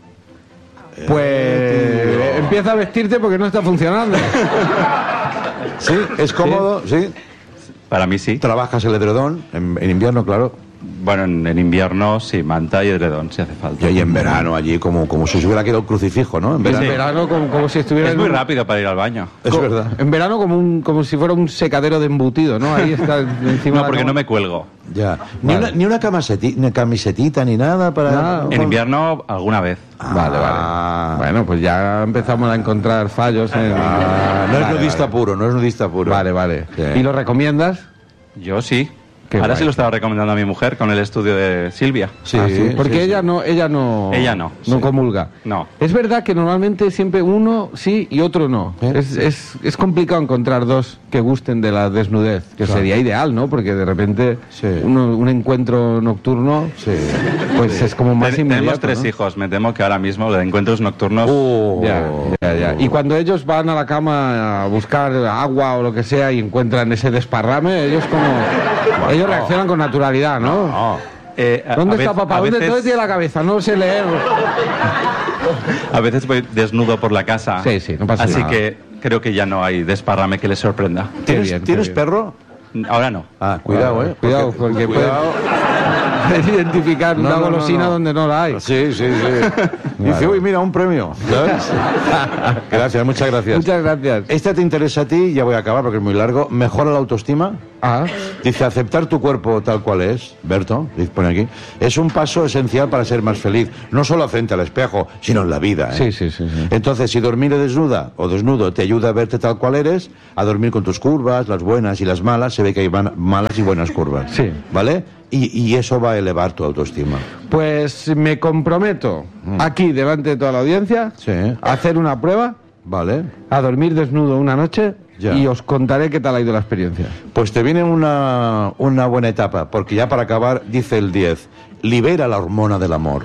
[SPEAKER 1] Pues empieza a vestirte porque no está funcionando.
[SPEAKER 2] Sí, es cómodo, sí.
[SPEAKER 7] Para mí sí.
[SPEAKER 2] Trabajas el edredón, en, en invierno, claro.
[SPEAKER 7] Bueno, en, en invierno sí, manta y edredón si hace falta.
[SPEAKER 2] Y ahí en verano, allí, como, como si se hubiera quedado el crucifijo, ¿no? En
[SPEAKER 1] En
[SPEAKER 2] verano.
[SPEAKER 1] verano como, como si estuviera
[SPEAKER 7] Es
[SPEAKER 1] en
[SPEAKER 7] muy
[SPEAKER 1] un-
[SPEAKER 7] rápido para ir al baño.
[SPEAKER 2] Es
[SPEAKER 1] co-
[SPEAKER 2] verdad.
[SPEAKER 1] En verano como un como si fuera un secadero de embutido, ¿no? Ahí está encima de
[SPEAKER 7] No,
[SPEAKER 1] la
[SPEAKER 7] porque
[SPEAKER 1] cama.
[SPEAKER 7] no me cuelgo.
[SPEAKER 2] Ya. Ni,
[SPEAKER 1] Vale.
[SPEAKER 2] una, ni una camiseti- ni camisetita ni nada para...
[SPEAKER 1] Nada.
[SPEAKER 7] En invierno alguna vez.
[SPEAKER 2] Ah,
[SPEAKER 1] Vale, vale. Bueno, pues ya empezamos a encontrar fallos en...
[SPEAKER 2] Ah, no es
[SPEAKER 1] Vale,
[SPEAKER 2] nudista
[SPEAKER 1] vale.
[SPEAKER 2] puro, no es nudista puro.
[SPEAKER 1] Vale, vale.
[SPEAKER 2] Sí.
[SPEAKER 1] ¿Y lo recomiendas?
[SPEAKER 7] Yo sí.
[SPEAKER 1] Qué
[SPEAKER 7] Ahora
[SPEAKER 1] guay.
[SPEAKER 7] sí lo estaba recomendando a mi mujer con el estudio de Silvia.
[SPEAKER 2] Sí,
[SPEAKER 1] Ah, sí, porque
[SPEAKER 2] sí,
[SPEAKER 1] ella
[SPEAKER 2] sí.
[SPEAKER 1] no, ella no,
[SPEAKER 7] Ella no,
[SPEAKER 1] no
[SPEAKER 7] sí.
[SPEAKER 1] comulga.
[SPEAKER 7] No.
[SPEAKER 1] Es verdad que normalmente siempre uno sí y otro no.
[SPEAKER 2] ¿Eh?
[SPEAKER 1] Es, es, es complicado encontrar dos que gusten de la desnudez, que
[SPEAKER 2] Claro.
[SPEAKER 1] sería ideal, ¿no? Porque de repente
[SPEAKER 2] Sí.
[SPEAKER 1] uno- un encuentro nocturno,
[SPEAKER 2] Sí.
[SPEAKER 1] pues es como más
[SPEAKER 7] Ten-
[SPEAKER 1] inmediato.
[SPEAKER 7] Tenemos tres
[SPEAKER 1] ¿no?
[SPEAKER 7] hijos. Me temo que ahora mismo de encuentros nocturnos...
[SPEAKER 2] Oh.
[SPEAKER 1] Ya, ya, ya. Y cuando ellos van a la cama a buscar agua o lo que sea y encuentran ese desparrame, ellos como ellos reaccionan con naturalidad, ¿no?
[SPEAKER 2] No.
[SPEAKER 7] Eh, a-
[SPEAKER 1] ¿Dónde
[SPEAKER 7] a
[SPEAKER 1] está
[SPEAKER 7] vez-
[SPEAKER 1] papá?
[SPEAKER 7] a
[SPEAKER 1] ¿Dónde,
[SPEAKER 7] veces-
[SPEAKER 1] ¿Dónde tiene la cabeza? No sé leer.
[SPEAKER 7] A veces voy desnudo por la casa.
[SPEAKER 1] Sí, sí, no pasa
[SPEAKER 7] Así
[SPEAKER 1] nada.
[SPEAKER 7] que creo que ya no hay desparrame que les sorprenda.
[SPEAKER 2] ¿Tienes,
[SPEAKER 1] bien, qué
[SPEAKER 2] ¿tienes
[SPEAKER 1] bien.
[SPEAKER 2] perro?
[SPEAKER 7] Ahora no.
[SPEAKER 2] Ah, cuidado, eh.
[SPEAKER 1] Cuidado, porque
[SPEAKER 2] cuidado.
[SPEAKER 1] puedes identificar
[SPEAKER 2] No,
[SPEAKER 1] una
[SPEAKER 2] no, no,
[SPEAKER 1] golosina
[SPEAKER 2] no.
[SPEAKER 1] donde no la hay.
[SPEAKER 2] Sí, sí, sí. Dice, uy, mira, un premio. ¿Sabes? Gracias, muchas gracias.
[SPEAKER 1] Muchas gracias.
[SPEAKER 2] Esta te interesa a ti, ya voy a acabar porque es muy largo. ¿Mejora la autoestima?
[SPEAKER 1] Ah,
[SPEAKER 2] Dice, aceptar tu cuerpo tal cual es, Berto, dice, pone aquí, es un paso esencial para ser más feliz, no solo frente al espejo, sino en la vida. ¿eh?
[SPEAKER 1] sí, sí, sí, sí.
[SPEAKER 2] Entonces, si dormir desnuda o desnudo te ayuda a verte tal cual eres, a dormir con tus curvas, las buenas y las malas, se ve que hay van- malas y buenas curvas.
[SPEAKER 1] Sí.
[SPEAKER 2] ¿Vale? Y, y eso va a elevar tu autoestima.
[SPEAKER 1] Pues me comprometo aquí, delante de toda la audiencia,
[SPEAKER 2] Sí.
[SPEAKER 1] a hacer una prueba,
[SPEAKER 2] ¿Vale?
[SPEAKER 1] a dormir desnudo una noche
[SPEAKER 2] Ya.
[SPEAKER 1] y os contaré qué tal ha ido la experiencia.
[SPEAKER 2] Pues te viene una, una buena etapa, porque ya para acabar, dice el diez, libera la hormona del amor.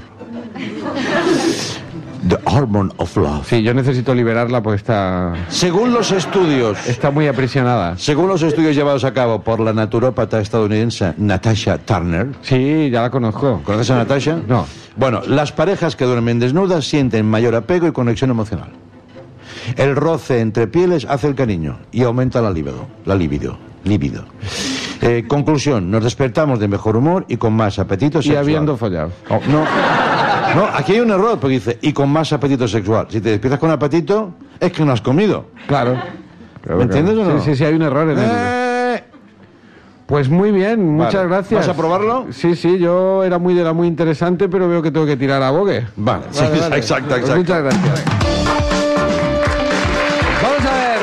[SPEAKER 2] The hormone of love.
[SPEAKER 1] Sí, yo necesito liberarla porque está,
[SPEAKER 2] Según los estudios,
[SPEAKER 1] está muy aprisionada.
[SPEAKER 2] según los estudios llevados a cabo por la naturópata estadounidense Natasha Turner,
[SPEAKER 1] Sí, ya la conozco.
[SPEAKER 2] ¿conoces a Natasha?
[SPEAKER 1] No.
[SPEAKER 2] Bueno, las parejas que duermen desnudas sienten mayor apego y conexión emocional. El roce entre pieles hace el cariño y aumenta la libido. La libido. Libido. Eh, conclusión, nos despertamos de mejor humor y con más apetito
[SPEAKER 1] Y
[SPEAKER 2] sexual.
[SPEAKER 1] habiendo follado.
[SPEAKER 2] Oh, no, no, aquí hay un error, porque dice, y con más apetito sexual. Si te despiertas con apetito, es que no has comido.
[SPEAKER 1] Claro. Claro,
[SPEAKER 2] ¿Me entiendes
[SPEAKER 1] claro.
[SPEAKER 2] o no?
[SPEAKER 1] Sí, sí, sí, hay un error en el...
[SPEAKER 2] Eh,
[SPEAKER 1] Pues muy bien, muchas
[SPEAKER 2] Vale.
[SPEAKER 1] gracias.
[SPEAKER 2] ¿Vas a probarlo?
[SPEAKER 1] Sí, sí, yo era muy de la muy interesante, pero veo que tengo que tirar a bogue.
[SPEAKER 2] Vale, sí,
[SPEAKER 1] Vale, vale.
[SPEAKER 2] exacto,
[SPEAKER 1] Pues
[SPEAKER 2] exacto.
[SPEAKER 1] muchas gracias. Vamos a ver.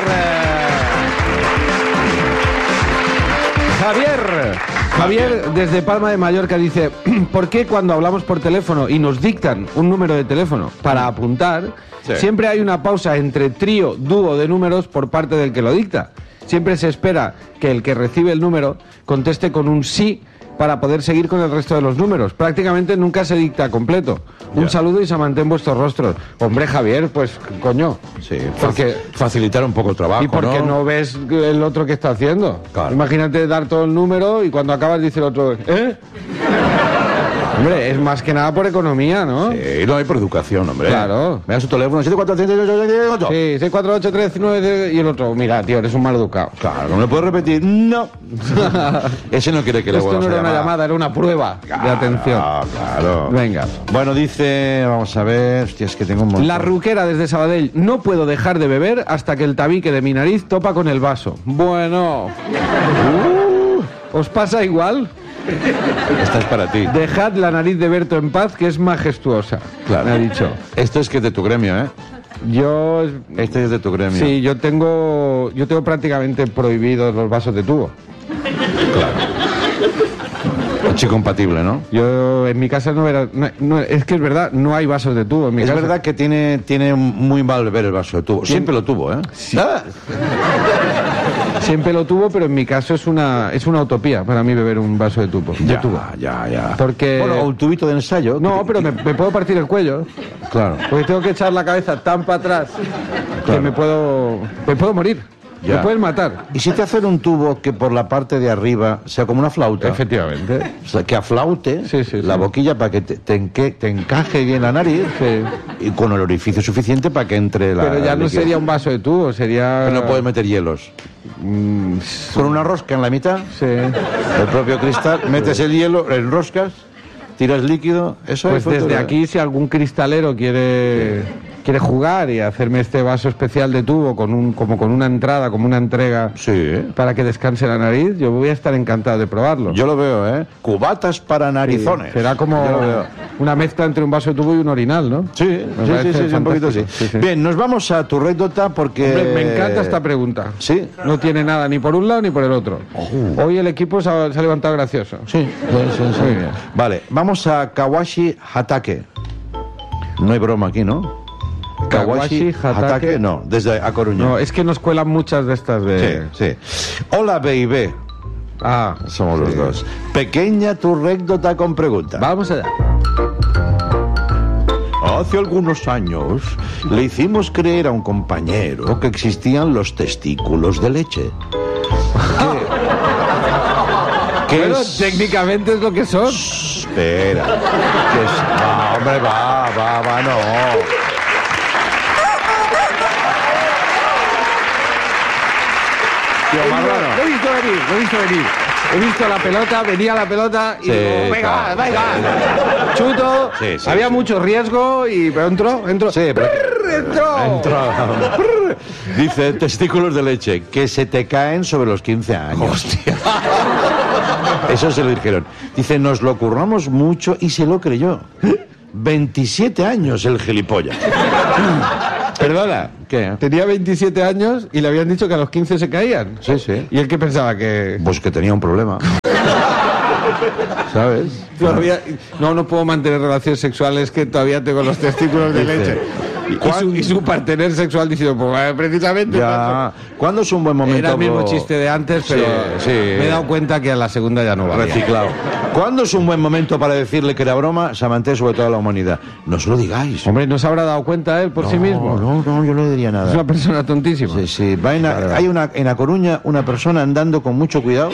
[SPEAKER 1] eh, Javier. Javier, desde Palma de Mallorca, dice, ¿por qué cuando hablamos por teléfono y nos dictan un número de teléfono para apuntar,
[SPEAKER 2] Sí.
[SPEAKER 1] siempre hay una pausa entre trío, dúo de números por parte del que lo dicta? Siempre se espera que el que recibe el número conteste con un sí para poder seguir con el resto de los números. Prácticamente nunca se dicta completo. Un
[SPEAKER 2] Ya.
[SPEAKER 1] saludo y se mantén vuestros rostros. Hombre, Javier, pues coño.
[SPEAKER 2] Sí,
[SPEAKER 1] Porque-
[SPEAKER 2] faci- facilitar un poco el trabajo,
[SPEAKER 1] ¿Y por qué no ves el otro que está haciendo?
[SPEAKER 2] Claro.
[SPEAKER 1] Imagínate dar todo el número y cuando acabas dice el otro, ¿eh? Hombre, es más que nada por economía, ¿no?
[SPEAKER 2] Sí, no hay por educación, hombre.
[SPEAKER 1] Claro.
[SPEAKER 2] Me da su teléfono, siete cuatro siete ocho.
[SPEAKER 1] Sí, seis cuatro ocho tres nueve y el otro, mira, tío, eres un mal educado.
[SPEAKER 2] Claro, ¿no me puedes repetir? No. Ese no quiere que le
[SPEAKER 1] Esto
[SPEAKER 2] vuelvas
[SPEAKER 1] no
[SPEAKER 2] a
[SPEAKER 1] era una
[SPEAKER 2] llamar.
[SPEAKER 1] llamada, era una prueba de atención.
[SPEAKER 2] Ah, claro.
[SPEAKER 1] Venga.
[SPEAKER 2] Bueno, dice, vamos a ver, hostia, es que tengo un montón.
[SPEAKER 1] La ruquera desde Sabadell. No puedo dejar de beber hasta que el tabique de mi nariz topa con el vaso. Bueno. Uh, ¿Os pasa igual?
[SPEAKER 2] Esta es para ti.
[SPEAKER 1] Dejad la nariz de Berto en paz, que es majestuosa.
[SPEAKER 2] Claro.
[SPEAKER 1] Me ha dicho.
[SPEAKER 2] Esto es que es de tu gremio, ¿eh?
[SPEAKER 1] Yo...
[SPEAKER 2] Este es de tu gremio.
[SPEAKER 1] Sí, yo tengo, yo tengo prácticamente prohibidos los vasos de tubo.
[SPEAKER 2] Coche compatible, ¿no?
[SPEAKER 1] Yo en mi casa no era... no- no, es que es verdad, no hay vasos de tubo en mi
[SPEAKER 2] Es
[SPEAKER 1] casa.
[SPEAKER 2] verdad que tiene, tiene muy mal beber el vaso de tubo. Siempre lo tuvo, ¿eh?
[SPEAKER 1] Sí.
[SPEAKER 2] Ah,
[SPEAKER 1] Siempre lo tuvo, pero en mi caso es una, es una utopía para mí beber un vaso de tubo. de
[SPEAKER 2] ya,
[SPEAKER 1] tubo.
[SPEAKER 2] ya, ya.
[SPEAKER 1] Porque-
[SPEAKER 2] Bueno, o un tubito de ensayo.
[SPEAKER 1] No,
[SPEAKER 2] que-
[SPEAKER 1] pero me, me puedo partir el cuello.
[SPEAKER 2] Claro.
[SPEAKER 1] Porque tengo que echar la cabeza tan para atrás que
[SPEAKER 2] Claro.
[SPEAKER 1] me puedo, me puedo morir.
[SPEAKER 2] Ya.
[SPEAKER 1] Me pueden matar.
[SPEAKER 2] ¿Y si te hacen un tubo que por la parte de arriba sea como una flauta?
[SPEAKER 1] Efectivamente.
[SPEAKER 2] O sea, que aflaute
[SPEAKER 1] Sí, sí,
[SPEAKER 2] la
[SPEAKER 1] sí.
[SPEAKER 2] boquilla para que te, te enque- te encaje bien la nariz
[SPEAKER 1] Sí.
[SPEAKER 2] y con el orificio suficiente para que entre la.
[SPEAKER 1] Pero ya no
[SPEAKER 2] líquido.
[SPEAKER 1] sería un vaso de tubo, sería...
[SPEAKER 2] Pero no puedes meter hielos.
[SPEAKER 1] Mm,
[SPEAKER 2] Con una rosca en la mitad,
[SPEAKER 1] sí.
[SPEAKER 2] el propio cristal, metes el hielo, enroscas, tiras líquido. Eso
[SPEAKER 1] Pues
[SPEAKER 2] es
[SPEAKER 1] desde aquí, si algún cristalero quiere quiere jugar y hacerme este vaso especial de tubo con un, como con una entrada, como una entrega
[SPEAKER 2] Sí.
[SPEAKER 1] para que descanse la nariz, yo voy a estar encantado de probarlo.
[SPEAKER 2] Yo lo veo, ¿eh? Cubatas para narizones.
[SPEAKER 1] Será como
[SPEAKER 2] Yo lo veo.
[SPEAKER 1] una mezcla entre un vaso de tubo y un orinal, ¿no?
[SPEAKER 2] Sí,
[SPEAKER 1] Me
[SPEAKER 2] sí,
[SPEAKER 1] parece
[SPEAKER 2] sí, sí, un poquito así.
[SPEAKER 1] fantástico. Sí, sí.
[SPEAKER 2] Bien, nos vamos a tu anécdota porque...
[SPEAKER 1] Hombre, me encanta esta pregunta.
[SPEAKER 2] Sí.
[SPEAKER 1] No tiene nada ni por un lado ni por el otro. Hoy el equipo se ha, se ha levantado gracioso.
[SPEAKER 2] Sí, sí, sí, sí.
[SPEAKER 1] Muy bien.
[SPEAKER 2] Vale, vamos a Kawashi Hatake. No hay broma aquí, ¿no?
[SPEAKER 1] Kawashi Hatake.
[SPEAKER 2] no, desde A Coruña.
[SPEAKER 1] No, es que nos cuelan muchas de estas de...
[SPEAKER 2] Sí, sí. Hola, baby.
[SPEAKER 1] Ah,
[SPEAKER 2] Somos
[SPEAKER 1] sí.
[SPEAKER 2] los dos. Pequeña tu anécdota con pregunta.
[SPEAKER 1] Vamos allá.
[SPEAKER 2] Hace algunos años le hicimos creer a un compañero que existían los testículos de leche. ¿Qué? ¿Qué
[SPEAKER 1] Pero
[SPEAKER 2] es?
[SPEAKER 1] técnicamente es lo que son.
[SPEAKER 2] Espera. ¿Qué es? No, hombre, va, va, va, no. Tío, Marrano.
[SPEAKER 1] Lo he visto venir, lo he visto venir. He visto la pelota, venía la pelota y
[SPEAKER 2] Sí,
[SPEAKER 1] digo, venga,
[SPEAKER 2] claro.
[SPEAKER 1] venga. Chuto,
[SPEAKER 2] Sí, sí,
[SPEAKER 1] había
[SPEAKER 2] sí.
[SPEAKER 1] mucho riesgo y pero entró, entró.
[SPEAKER 2] Sí, pero...
[SPEAKER 1] entró.
[SPEAKER 2] Entró. Dice, testículos de leche, que se te caen sobre los quince años. Hostia. Eso se lo dijeron. Dice, nos lo curramos mucho y se lo creyó. veintisiete años el gilipollas.
[SPEAKER 1] Perdona,
[SPEAKER 2] ¿Qué?
[SPEAKER 1] tenía veintisiete años y le habían dicho que a los quince se caían.
[SPEAKER 2] Sí, sí.
[SPEAKER 1] ¿Y él qué pensaba? Que
[SPEAKER 2] Pues que tenía un problema. ¿Sabes?
[SPEAKER 1] todavía... No, no puedo mantener relaciones sexuales, que todavía tengo los testículos de
[SPEAKER 2] Dice,
[SPEAKER 1] leche. Y, y su, y su partener sexual diciendo, pues eh, precisamente...
[SPEAKER 2] Ya. ¿Cuándo es un buen momento?
[SPEAKER 1] Era el mismo
[SPEAKER 2] bro?
[SPEAKER 1] chiste de antes, pero
[SPEAKER 2] Sí, sí.
[SPEAKER 1] me he dado cuenta que a la segunda ya no va.
[SPEAKER 2] Reciclado. ¿Cuándo es un buen momento para decirle que era broma? Samanté sobre toda la humanidad. No se lo digáis.
[SPEAKER 1] Hombre, ¿no se habrá dado cuenta él por sí mismo?
[SPEAKER 2] No, no, yo no le diría
[SPEAKER 1] Es
[SPEAKER 2] nada.
[SPEAKER 1] una persona tontísima.
[SPEAKER 2] Sí, sí. Va en a- hay una, en A Coruña una persona andando con mucho cuidado,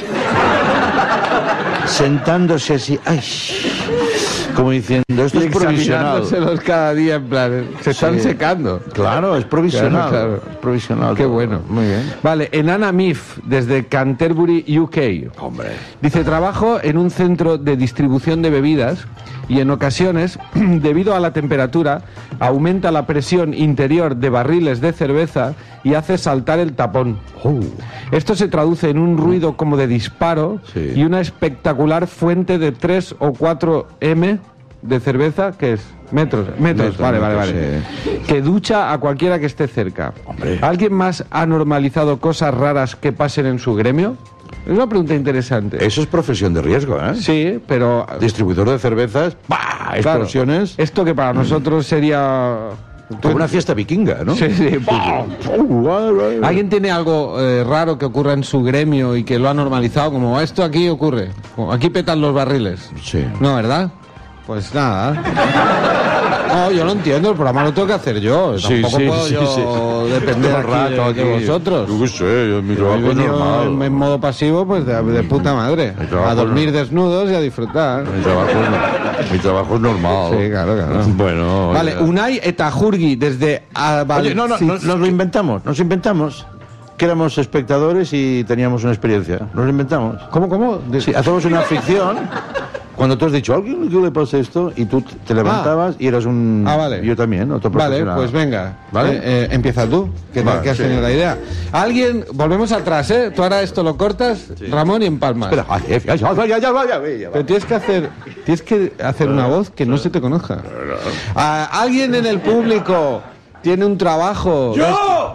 [SPEAKER 2] sentándose así, ay, como diciendo, esto
[SPEAKER 1] Y
[SPEAKER 2] es provisional.
[SPEAKER 1] examinándoselos cada día en plan, se están
[SPEAKER 2] Sí.
[SPEAKER 1] secando.
[SPEAKER 2] Claro, es provisional.
[SPEAKER 1] Claro, claro.
[SPEAKER 2] Es provisional.
[SPEAKER 1] Qué
[SPEAKER 2] todo.
[SPEAKER 1] bueno.
[SPEAKER 2] Muy bien.
[SPEAKER 1] Vale, Enana Mif, desde Canterbury, U K.
[SPEAKER 2] Hombre.
[SPEAKER 1] Dice, trabajo en un centro de distribución de bebidas y en ocasiones, debido a la temperatura, aumenta la presión interior de barriles de cerveza y hace saltar el tapón.
[SPEAKER 2] Oh.
[SPEAKER 1] Esto se traduce en un ruido como de disparo
[SPEAKER 2] Sí.
[SPEAKER 1] y una espectacular fuente de tres o cuatro M de cerveza, que es metros, metros,
[SPEAKER 2] Metros,
[SPEAKER 1] vale, vale,
[SPEAKER 2] metros,
[SPEAKER 1] vale, que ducha a cualquiera que esté cerca.
[SPEAKER 2] Hombre.
[SPEAKER 1] ¿Alguien más ha normalizado cosas raras que pasen en su gremio? Es una pregunta interesante.
[SPEAKER 2] Eso es profesión de riesgo, ¿eh?
[SPEAKER 1] Sí, pero
[SPEAKER 2] Distribuidor de cervezas, ¡bah!
[SPEAKER 1] claro,
[SPEAKER 2] Explosiones.
[SPEAKER 1] esto que para nosotros sería...
[SPEAKER 2] Como una fiesta vikinga, ¿no?
[SPEAKER 1] Sí, sí, ¡pah! ¿Alguien tiene algo eh, raro que ocurra en su gremio y que lo ha normalizado? Como esto aquí ocurre, como aquí petan los barriles.
[SPEAKER 2] Sí.
[SPEAKER 1] No, ¿verdad? Pues nada. No, yo lo entiendo, el programa lo tengo que hacer yo.
[SPEAKER 2] Sí,
[SPEAKER 1] Tampoco
[SPEAKER 2] sí,
[SPEAKER 1] puedo
[SPEAKER 2] sí,
[SPEAKER 1] yo
[SPEAKER 2] sí.
[SPEAKER 1] depender
[SPEAKER 2] Todo el
[SPEAKER 1] aquí
[SPEAKER 2] rato
[SPEAKER 1] de, de
[SPEAKER 2] aquí.
[SPEAKER 1] vosotros.
[SPEAKER 2] Yo qué sé, yo- mi
[SPEAKER 1] Yo
[SPEAKER 2] trabajo
[SPEAKER 1] he
[SPEAKER 2] es
[SPEAKER 1] venido
[SPEAKER 2] normal.
[SPEAKER 1] en, en modo pasivo, pues de, de puta madre.
[SPEAKER 2] Mi trabajo
[SPEAKER 1] A dormir
[SPEAKER 2] no-
[SPEAKER 1] desnudos y a disfrutar.
[SPEAKER 2] Mi trabajo, es- mi trabajo es normal.
[SPEAKER 1] Sí, claro, claro.
[SPEAKER 2] Bueno.
[SPEAKER 1] Vale,
[SPEAKER 2] oye.
[SPEAKER 1] Unai Etajurgi, desde...
[SPEAKER 2] Oye, no, no, no, nos lo inventamos, nos inventamos. Que éramos espectadores y teníamos una experiencia. Nos lo inventamos.
[SPEAKER 1] ¿Cómo, cómo? De-
[SPEAKER 2] Sí, hacemos una ficción. Cuando tú has dicho, ¿a alguien qué le pasa esto? Y tú te levantabas y eras un...
[SPEAKER 1] Ah, vale.
[SPEAKER 2] Yo también, otro
[SPEAKER 1] Vale,
[SPEAKER 2] profesional.
[SPEAKER 1] pues venga.
[SPEAKER 2] ¿Vale?
[SPEAKER 1] Eh, eh, empieza tú, que,
[SPEAKER 2] Vale,
[SPEAKER 1] que has
[SPEAKER 2] sí.
[SPEAKER 1] tenido la idea. Alguien, volvemos atrás, ¿eh? Tú ahora esto lo cortas, Ramón, y empalmas.
[SPEAKER 2] Espera, ay, ya, ya, ya, ya, ya, ya, ya,
[SPEAKER 1] Pero tienes que hacer, tienes que hacer una voz que no se te conozca. Ah, alguien en el público tiene un trabajo.
[SPEAKER 3] ¡Yo!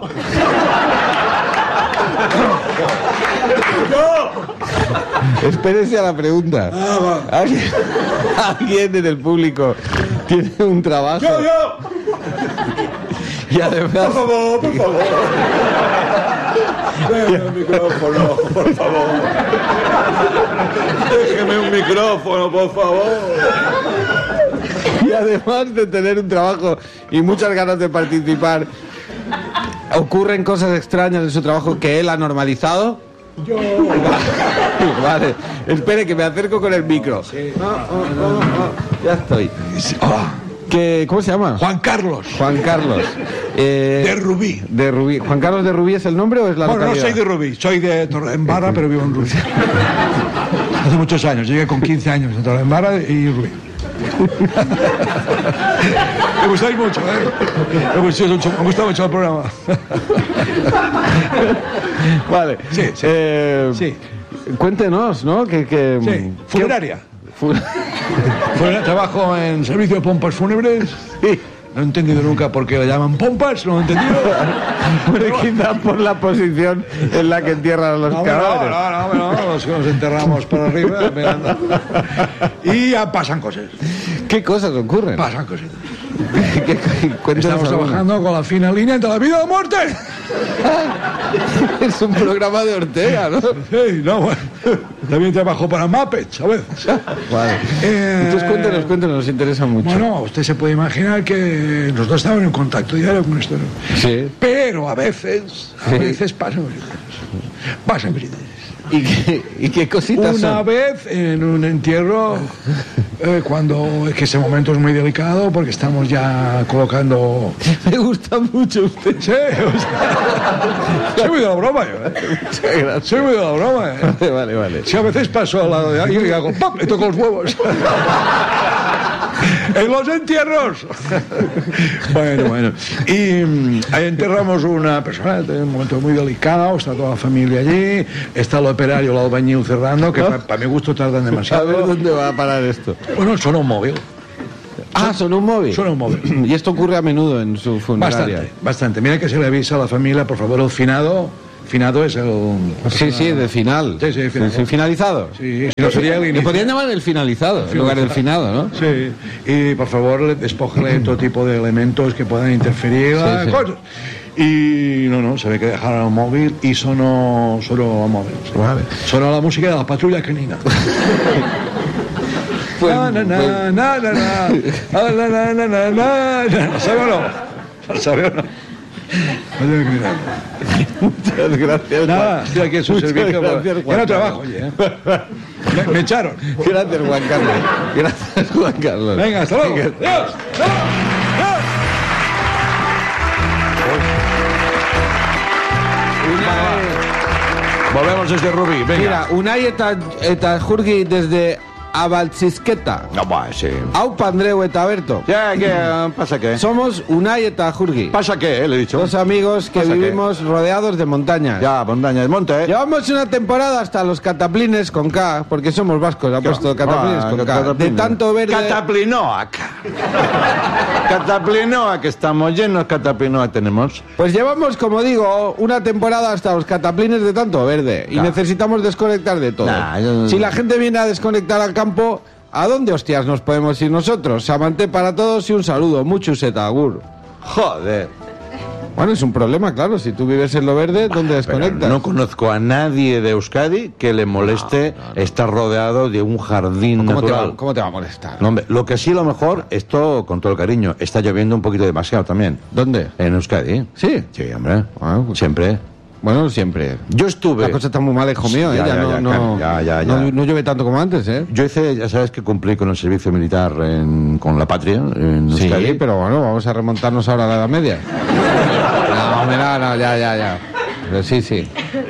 [SPEAKER 1] Espérese a la pregunta. ¿Alguien, alguien en el público tiene un trabajo.
[SPEAKER 3] ¡Yo, yo!
[SPEAKER 1] Y además.
[SPEAKER 3] Por favor, por favor. Déjame un micrófono, por favor. Déjeme un micrófono, por favor.
[SPEAKER 1] Y además de tener un trabajo y muchas ganas de participar, ocurren cosas extrañas en su trabajo que él ha normalizado.
[SPEAKER 3] Yo.
[SPEAKER 1] Vale, espere que me acerco con el micro. Ah, ah, ah, ah, ya estoy. ¿Qué, ¿Cómo se llama?
[SPEAKER 3] Juan Carlos,
[SPEAKER 1] Juan Carlos. Eh,
[SPEAKER 3] de Rubí.
[SPEAKER 1] de Rubí. ¿Juan Carlos de Rubí es el nombre o es la
[SPEAKER 3] Bueno, no
[SPEAKER 1] localidad?
[SPEAKER 3] soy de Rubí, soy de Torredembarra, pero vivo en Rubí. Hace muchos años, llegué con quince años de Torredembarra y Rubí.
[SPEAKER 8] Me gustáis mucho, ¿eh? Me gustó mucho, me gustó mucho el programa.
[SPEAKER 1] Vale.
[SPEAKER 8] Sí, sí.
[SPEAKER 1] Eh,
[SPEAKER 8] Sí.
[SPEAKER 1] Cuéntenos, ¿no? Que, que,
[SPEAKER 8] Sí, funeraria.
[SPEAKER 1] Fu-
[SPEAKER 8] Fuera- trabajo en servicio de pompas fúnebres.
[SPEAKER 1] Sí.
[SPEAKER 8] No he entendido nunca por qué le llaman pompas, no he entendido.
[SPEAKER 1] Bueno, quizá por la posición en la que entierran a los
[SPEAKER 8] No, no,
[SPEAKER 1] cadáveres.
[SPEAKER 8] no, no, no, los que nos enterramos por arriba. mirando. Y ya pasan cosas.
[SPEAKER 1] ¿Qué cosas ocurren?
[SPEAKER 8] Pasan cosas.
[SPEAKER 1] ¿Qué- qué- cuéntanos
[SPEAKER 8] Estamos
[SPEAKER 1] alguna.
[SPEAKER 8] trabajando con la fina línea entre la vida y la muerte.
[SPEAKER 1] Es un programa de Ortega, ¿no?
[SPEAKER 8] Sí, no, bueno. También trabajo para Muppets a veces.
[SPEAKER 1] Vale.
[SPEAKER 8] Eh,
[SPEAKER 1] Entonces cuéntenos, cuéntenos, nos interesa mucho.
[SPEAKER 8] Bueno, usted se puede imaginar que nosotros estamos en contacto diario con esto. ¿no?
[SPEAKER 1] Sí.
[SPEAKER 8] Pero a veces, a
[SPEAKER 1] Sí.
[SPEAKER 8] veces pasan cosas. Pasan cosas.
[SPEAKER 1] ¿Y qué, y qué cositas
[SPEAKER 8] Una
[SPEAKER 1] son?
[SPEAKER 8] vez en un entierro, eh, cuando es que ese momento es muy delicado porque estamos ya colocando.
[SPEAKER 1] Me gusta mucho usted.
[SPEAKER 8] Sí, o sea, soy muy de la broma yo, ¿eh?
[SPEAKER 1] Muchas gracias.
[SPEAKER 8] Soy muy de la broma, ¿eh?
[SPEAKER 1] Vale, vale, vale.
[SPEAKER 8] Si a veces paso al lado de alguien y hago ¡pam! Le toco los huevos. En los entierros. Bueno, bueno. Y mm, ahí enterramos una persona, en un momento muy delicado, está toda la familia allí, está el operario, el albañil cerrando, que para mi gusto tardan
[SPEAKER 1] A
[SPEAKER 8] demasiado.
[SPEAKER 1] ver dónde va a parar esto.
[SPEAKER 8] Bueno, suena un móvil.
[SPEAKER 1] Ah, son un móvil.
[SPEAKER 8] Suena un móvil.
[SPEAKER 1] Y esto ocurre a menudo en su funeraria.
[SPEAKER 8] Bastante, bastante. Mira que se le avisa a la familia, por favor, el finado. Finado es el...
[SPEAKER 1] Sí, sí, de final.
[SPEAKER 8] Sí, sí, final.
[SPEAKER 1] Sí, finalizado.
[SPEAKER 8] Sí, si no sería el
[SPEAKER 1] Le
[SPEAKER 8] inicio.
[SPEAKER 1] podrían llamar el finalizado, en lugar del finado, ¿no?
[SPEAKER 8] Sí, y por favor, le- despójale todo tipo de elementos que puedan interferir,
[SPEAKER 1] Sí,
[SPEAKER 8] ah,
[SPEAKER 1] sí.
[SPEAKER 8] cosas. Y no, no, se ve que dejaron el móvil y sonó, sonó el móvil. sí.
[SPEAKER 1] Vale.
[SPEAKER 8] Sonó la música de la patrulla canina.
[SPEAKER 1] Pues-
[SPEAKER 8] Na, na, na,
[SPEAKER 1] pues-
[SPEAKER 8] na, na, na. Ah, na, na, na, na, na, na. ¿Sabe o no? ¿Sabe o no? Patrulla canina.
[SPEAKER 1] Muchas gracias.
[SPEAKER 8] Nada,
[SPEAKER 1] Juan.
[SPEAKER 8] estoy aquí en su
[SPEAKER 1] Muchas
[SPEAKER 8] servicio.
[SPEAKER 1] gracias,
[SPEAKER 8] pero-
[SPEAKER 1] Juan
[SPEAKER 8] Ya no
[SPEAKER 1] Carlos.
[SPEAKER 8] trabajo, oye. ¿eh? Me, me echaron.
[SPEAKER 1] Gracias, Juan Carlos. Gracias, Juan Carlos.
[SPEAKER 8] Venga, hasta luego.
[SPEAKER 1] Venga.
[SPEAKER 8] Adiós. Hasta luego. Adiós.
[SPEAKER 2] Volvemos desde Rubí, venga.
[SPEAKER 1] Mira, Unai eta, eta Jurgi desde Abaltzizketa.
[SPEAKER 2] No, va, sí.
[SPEAKER 1] Aupa Andreu eta Berto.
[SPEAKER 2] Ya, ¿qué pasa qué?
[SPEAKER 1] Somos Unai eta Jurgi.
[SPEAKER 2] ¿Pasa qué? Le he dicho.
[SPEAKER 1] Dos amigos que
[SPEAKER 2] ¿Pasa qué?
[SPEAKER 1] vivimos rodeados de montañas.
[SPEAKER 2] Ya, montaña de monte, ¿eh?
[SPEAKER 1] Llevamos una temporada hasta los cataplines con K, porque somos vascos, ha puesto cataplines
[SPEAKER 2] Ah,
[SPEAKER 1] con K.
[SPEAKER 2] cataplines.
[SPEAKER 1] De tanto verde.
[SPEAKER 2] Cataplinoa. Cataplinoa, que estamos llenos, Cataplinoa tenemos.
[SPEAKER 1] Pues llevamos, como digo, una temporada hasta los cataplines de tanto verde. Y
[SPEAKER 2] Claro.
[SPEAKER 1] necesitamos desconectar de todo.
[SPEAKER 2] Nah, yo-
[SPEAKER 1] Si la gente viene a desconectar al campo, ¿a dónde hostias nos podemos ir nosotros? Samanté para todos y un saludo. Mucho setagur.
[SPEAKER 2] Joder.
[SPEAKER 1] Bueno, es un problema, claro. Si tú vives en lo verde, ¿dónde
[SPEAKER 2] Pero
[SPEAKER 1] desconectas?
[SPEAKER 2] no conozco a nadie de Euskadi que le moleste estar rodeado de un jardín
[SPEAKER 1] ¿Cómo te,
[SPEAKER 2] natural.
[SPEAKER 1] va, ¿Cómo te va a molestar?
[SPEAKER 2] No, hombre, lo que sí, a lo mejor, esto con todo el cariño, está lloviendo un poquito demasiado también.
[SPEAKER 1] ¿Dónde?
[SPEAKER 2] En Euskadi.
[SPEAKER 1] ¿Sí?
[SPEAKER 2] Sí, hombre.
[SPEAKER 1] Ah, pues-
[SPEAKER 2] Siempre.
[SPEAKER 1] Bueno, siempre.
[SPEAKER 2] Yo estuve.
[SPEAKER 1] La cosa está muy mal, hijo mío. ¿eh?
[SPEAKER 2] Ya,
[SPEAKER 1] Ya
[SPEAKER 2] ya,
[SPEAKER 1] no,
[SPEAKER 2] ya,
[SPEAKER 1] no,
[SPEAKER 2] ya, ya, ya.
[SPEAKER 1] no- no llueve tanto como antes, ¿eh?
[SPEAKER 2] Yo hice, ya sabes que cumplí con el servicio militar en- con la patria en
[SPEAKER 1] Sí,
[SPEAKER 2] Euskadi.
[SPEAKER 1] pero bueno, vamos a remontarnos ahora a la Edad Media. No, hombre, no, no, ya, ya, ya. Pero sí, sí.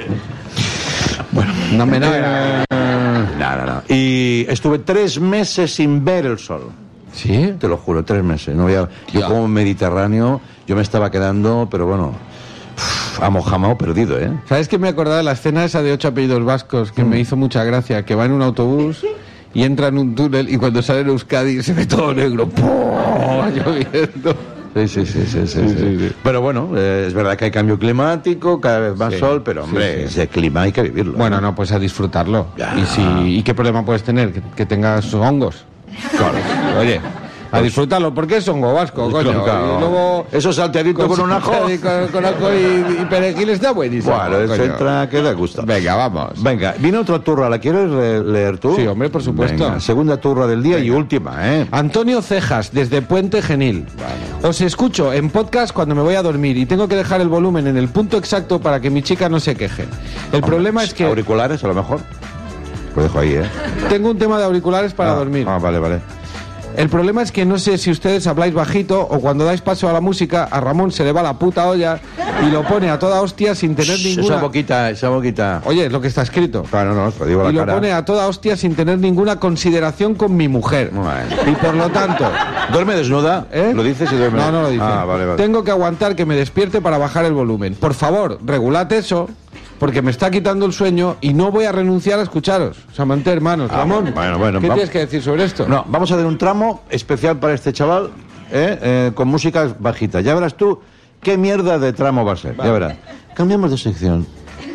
[SPEAKER 1] Bueno, no, hombre, no, era-
[SPEAKER 2] No, no, no. Y estuve tres meses sin ver el sol.
[SPEAKER 1] ¿Sí?
[SPEAKER 2] Te lo juro, tres meses. No había, yo
[SPEAKER 1] Ya.
[SPEAKER 2] como mediterráneo, yo me estaba quedando, pero bueno, uf, amojamao perdido, ¿eh?
[SPEAKER 1] ¿Sabes que me acordaba de la escena esa de ocho apellidos vascos que me hizo mucha gracia? Que va en un autobús y entra en un túnel y cuando sale en Euskadi se ve todo negro. ¡Pum! Lloviendo.
[SPEAKER 2] Sí, sí, sí, sí, sí,
[SPEAKER 1] Sí,
[SPEAKER 2] sí.
[SPEAKER 1] sí, sí.
[SPEAKER 2] Pero bueno, eh, es verdad que hay cambio climático, cada vez más
[SPEAKER 1] Sí,
[SPEAKER 2] sol, pero
[SPEAKER 1] sí,
[SPEAKER 2] hombre,
[SPEAKER 1] sí.
[SPEAKER 2] ese clima hay que vivirlo.
[SPEAKER 1] Bueno, no, pues a disfrutarlo.
[SPEAKER 2] Ya.
[SPEAKER 1] ¿Y, si, ¿Y qué problema puedes tener? Que, que tengas hongos.
[SPEAKER 2] Claro.
[SPEAKER 1] Oye, a disfrutarlo, porque es hongo vasco, coño.
[SPEAKER 2] Claro, claro.
[SPEAKER 1] Y luego...
[SPEAKER 2] Eso salteadito con un ajo.
[SPEAKER 1] Con, con ajo y, y perejil está buenísimo.
[SPEAKER 2] Bueno, eso
[SPEAKER 1] coño.
[SPEAKER 2] entra que da gusto.
[SPEAKER 1] Venga, vamos.
[SPEAKER 2] Venga, viene otra turra, ¿la quieres re- leer tú?
[SPEAKER 1] Sí, hombre, por supuesto.
[SPEAKER 2] Venga, segunda turra del día y última, ¿eh?
[SPEAKER 1] Antonio Cejas, desde Puente Genil. Os escucho en podcast cuando me voy a dormir y tengo que dejar el volumen en el punto exacto para que mi chica no se queje. El problema es que
[SPEAKER 2] Auriculares, a lo mejor. Lo dejo ahí, ¿eh?
[SPEAKER 1] tengo un tema de auriculares para
[SPEAKER 2] Ah,
[SPEAKER 1] dormir.
[SPEAKER 2] Ah, vale, vale.
[SPEAKER 1] El problema es que no sé si ustedes habláis bajito o cuando dais paso a la música, a Ramón se le va la puta olla y lo pone a toda hostia sin tener
[SPEAKER 2] Shh,
[SPEAKER 1] ninguna...
[SPEAKER 2] Esa boquita, esa boquita.
[SPEAKER 1] Oye, es lo que está escrito.
[SPEAKER 2] Claro, no, te digo la
[SPEAKER 1] Y lo
[SPEAKER 2] cara.
[SPEAKER 1] pone a toda hostia sin tener ninguna consideración con mi mujer.
[SPEAKER 2] Bueno.
[SPEAKER 1] Y por lo tanto...
[SPEAKER 2] ¿Duerme desnuda?
[SPEAKER 1] ¿Eh?
[SPEAKER 2] ¿Lo dices y duerme?
[SPEAKER 1] No, no lo dice.
[SPEAKER 2] Ah, vale, vale.
[SPEAKER 1] Tengo que aguantar que me despierte para bajar el volumen. Por favor, regulad eso, porque me está quitando el sueño y no voy a renunciar a escucharos. Samantha, hermanos.
[SPEAKER 2] Ah,
[SPEAKER 1] Ramón,
[SPEAKER 2] bueno, bueno,
[SPEAKER 1] ¿qué
[SPEAKER 2] vamos.
[SPEAKER 1] tienes que decir sobre esto?
[SPEAKER 2] No, vamos a hacer un tramo especial para este chaval, ¿eh? Eh, con música bajita. Ya verás tú qué mierda de tramo va a ser. Ya verás. Cambiamos de sección.